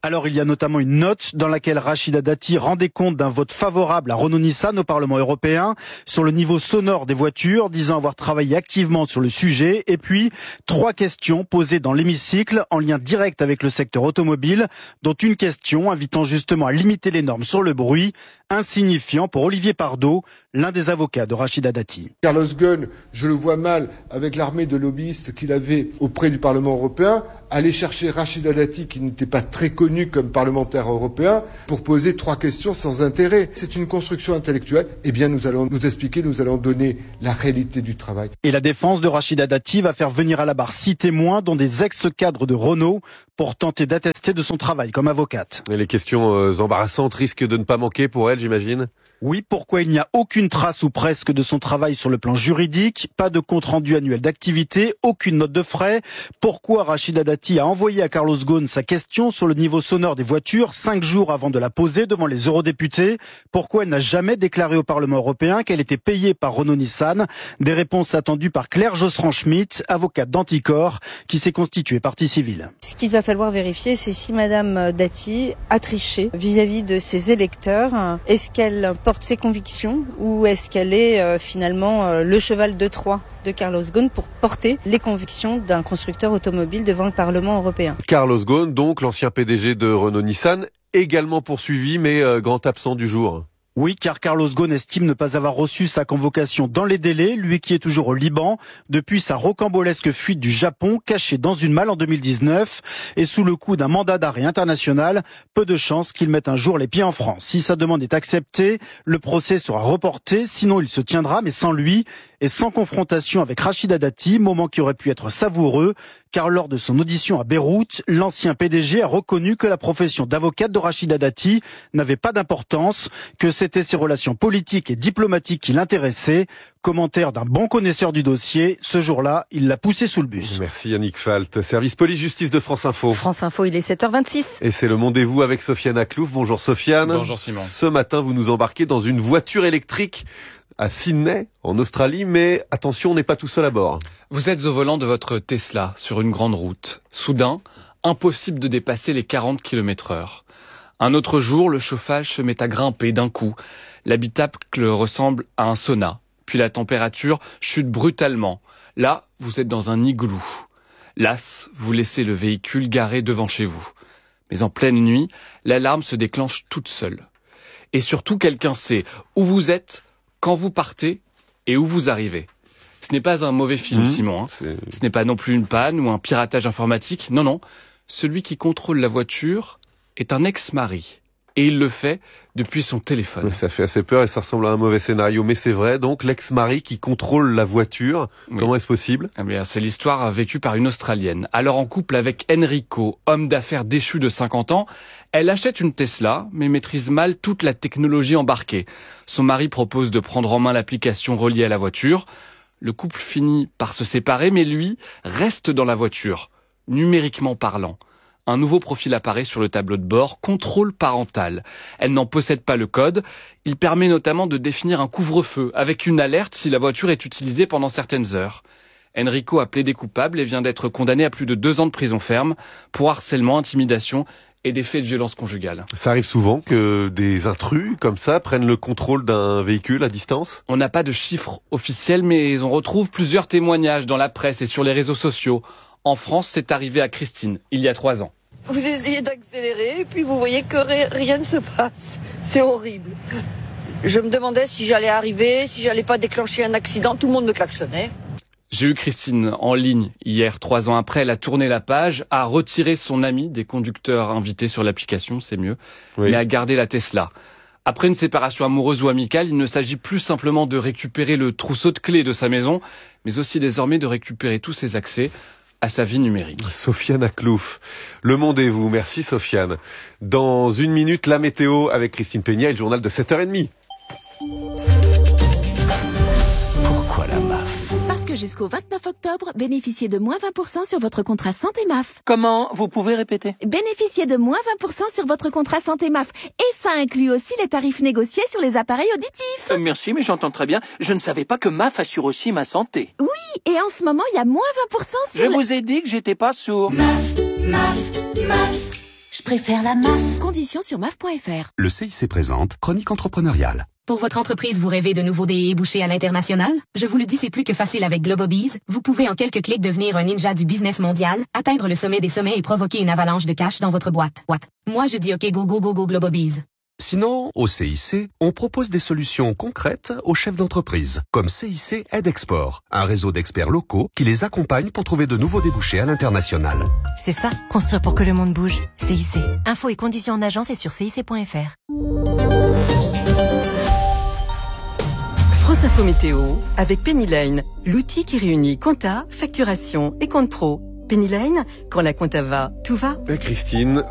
Alors il y a notamment une note dans laquelle Rachida Dati rendait compte d'un vote favorable à Renault-Nissan au Parlement européen sur le niveau sonore des voitures, disant avoir travaillé activement sur le sujet. Et puis 3 questions posées dans l'hémicycle en lien direct avec le secteur automobile, dont une question invitant justement à limiter les normes sur le bruit, insignifiant pour Olivier Pardo, l'un des avocats de Rachida Dati. Carlos Ghosn, je le vois mal avec l'armée de lobbyistes qu'il avait auprès du Parlement européen, aller chercher Rachida Dati, qui n'était pas très connue comme parlementaire européen, pour poser 3 questions sans intérêt. C'est une construction intellectuelle. Eh bien, nous allons nous expliquer, nous allons donner la réalité du travail. Et la défense de Rachida Dati va faire venir à la barre 6 témoins, dont des ex-cadres de Renault, pour tenter d'attester de son travail comme avocate. Et les questions embarrassantes risquent de ne pas manquer pour elle, j'imagine. Oui, pourquoi il n'y a aucune trace ou presque de son travail sur le plan juridique, pas de compte-rendu annuel d'activité, aucune note de frais. Pourquoi Rachida Dati a envoyé à Carlos Ghosn sa question sur le niveau sonore des voitures 5 jours avant de la poser devant les eurodéputés. Pourquoi elle n'a jamais déclaré au Parlement européen qu'elle était payée par Renault-Nissan. Des réponses attendues par Claire Josserand-Schmitt, avocate d'Anticor, qui s'est constituée partie civile. Ce qu'il va falloir vérifier, c'est si Madame Dati a triché vis-à-vis de ses électeurs. Est-ce qu'elle porte ses convictions ou est-ce qu'elle est finalement le cheval de Troie de Carlos Ghosn pour porter les convictions d'un constructeur automobile devant le Parlement européen? Carlos Ghosn, donc l'ancien PDG de Renault-Nissan, également poursuivi mais grand absent du jour. Oui, car Carlos Ghosn estime ne pas avoir reçu sa convocation dans les délais, lui qui est toujours au Liban, depuis sa rocambolesque fuite du Japon, cachée dans une malle en 2019, et sous le coup d'un mandat d'arrêt international, peu de chances qu'il mette un jour les pieds en France. Si sa demande est acceptée, le procès sera reporté, sinon il se tiendra, mais sans lui, et sans confrontation avec Rachida Dati, moment qui aurait pu être savoureux, car lors de son audition à Beyrouth, l'ancien PDG a reconnu que la profession d'avocate de Rachida Dati n'avait pas d'importance, que c'était ses relations politiques et diplomatiques qui l'intéressaient. Commentaire d'un bon connaisseur du dossier, ce jour-là, il l'a poussé sous le bus. Merci Yannick Falt, service police-justice de France Info. France Info, il est 7h26. Et c'est le Mondez-vous avec Sofiane Aklouf. Bonjour Sofiane. Bonjour Simon. Ce matin, vous nous embarquez dans une voiture électrique à Sydney, en Australie, mais attention, on n'est pas tout seul à bord. Vous êtes au volant de votre Tesla sur une grande route. Soudain, impossible de dépasser les 40 km/h. Un autre jour, le chauffage se met à grimper d'un coup. L'habitacle ressemble à un sauna. Puis la température chute brutalement. Là, vous êtes dans un igloo. Las, vous laissez le véhicule garé devant chez vous. Mais en pleine nuit, l'alarme se déclenche toute seule. Et surtout, quelqu'un sait où vous êtes, quand vous partez et où vous arrivez. Ce n'est pas un mauvais film, Simon. Ce n'est pas non plus une panne ou un piratage informatique. Non, non. Celui qui contrôle la voiture est un ex-mari. Et il le fait depuis son téléphone. Ça fait assez peur et ça ressemble à un mauvais scénario. Mais c'est vrai, donc l'ex-mari qui contrôle la voiture, comment est-ce possible ? Eh bien, c'est l'histoire vécue par une Australienne. Alors en couple avec Enrico, homme d'affaires déchu de 50 ans, elle achète une Tesla, mais maîtrise mal toute la technologie embarquée. Son mari propose de prendre en main l'application reliée à la voiture. Le couple finit par se séparer, mais lui reste dans la voiture, numériquement parlant. Un nouveau profil apparaît sur le tableau de bord, contrôle parental. Elle n'en possède pas le code. Il permet notamment de définir un couvre-feu avec une alerte si la voiture est utilisée pendant certaines heures. Enrico a plaidé coupable et vient d'être condamné à plus de 2 ans de prison ferme pour harcèlement, intimidation et des faits de violence conjugale. Ça arrive souvent que des intrus comme ça prennent le contrôle d'un véhicule à distance ? On n'a pas de chiffres officiels, mais on retrouve plusieurs témoignages dans la presse et sur les réseaux sociaux. En France, c'est arrivé à Christine, il y a 3 ans. Vous essayez d'accélérer et puis vous voyez que rien ne se passe. C'est horrible. Je me demandais si j'allais arriver, si j'allais pas déclencher un accident. Tout le monde me klaxonnait. J'ai eu Christine en ligne hier, 3 ans après. Elle a tourné la page, a retiré son ami des conducteurs invités sur l'application, c'est mieux, mais a gardé la Tesla. Après une séparation amoureuse ou amicale, il ne s'agit plus simplement de récupérer le trousseau de clés de sa maison, mais aussi désormais de récupérer tous ses accès à sa vie numérique. Sofiane Aklouf, le monde est vous. Merci Sofiane. Dans 1 minute, la météo avec Christine Peña et le journal de 7h30. Pourquoi la MAF ? Parce que jusqu'au 29 octobre, bénéficiez de moins 20% sur votre contrat santé MAF. Comment ? Vous pouvez répéter ? Bénéficiez de moins 20% sur votre contrat santé MAF. Et ça inclut aussi les tarifs négociés sur les appareils auditifs. Merci, mais j'entends très bien. Je ne savais pas que MAF assure aussi ma santé. Oui, et en ce moment, il y a moins 20% sur... Je vous ai dit que j'étais pas sourd. MAF. Je préfère la MAF. Conditions sur MAF.fr. Le CIC présente Chronique entrepreneuriale. Pour votre entreprise, vous rêvez de nouveaux débouchés à l'international? Je vous le dis, c'est plus que facile avec Globobees. Vous pouvez en quelques clics devenir un ninja du business mondial, atteindre le sommet des sommets et provoquer une avalanche de cash dans votre boîte. Moi, je dis OK, go, go, go, go, Globobees. Sinon, au CIC, on propose des solutions concrètes aux chefs d'entreprise, comme CIC Aide Export, un réseau d'experts locaux qui les accompagne pour trouver de nouveaux débouchés à l'international. C'est ça, construire pour que le monde bouge. CIC. Infos et conditions en agence et sur cic.fr. France Info Météo avec Pennyline, l'outil qui réunit compta, facturation et compte pro. Pennyline, quand la compta va, tout va. Christine,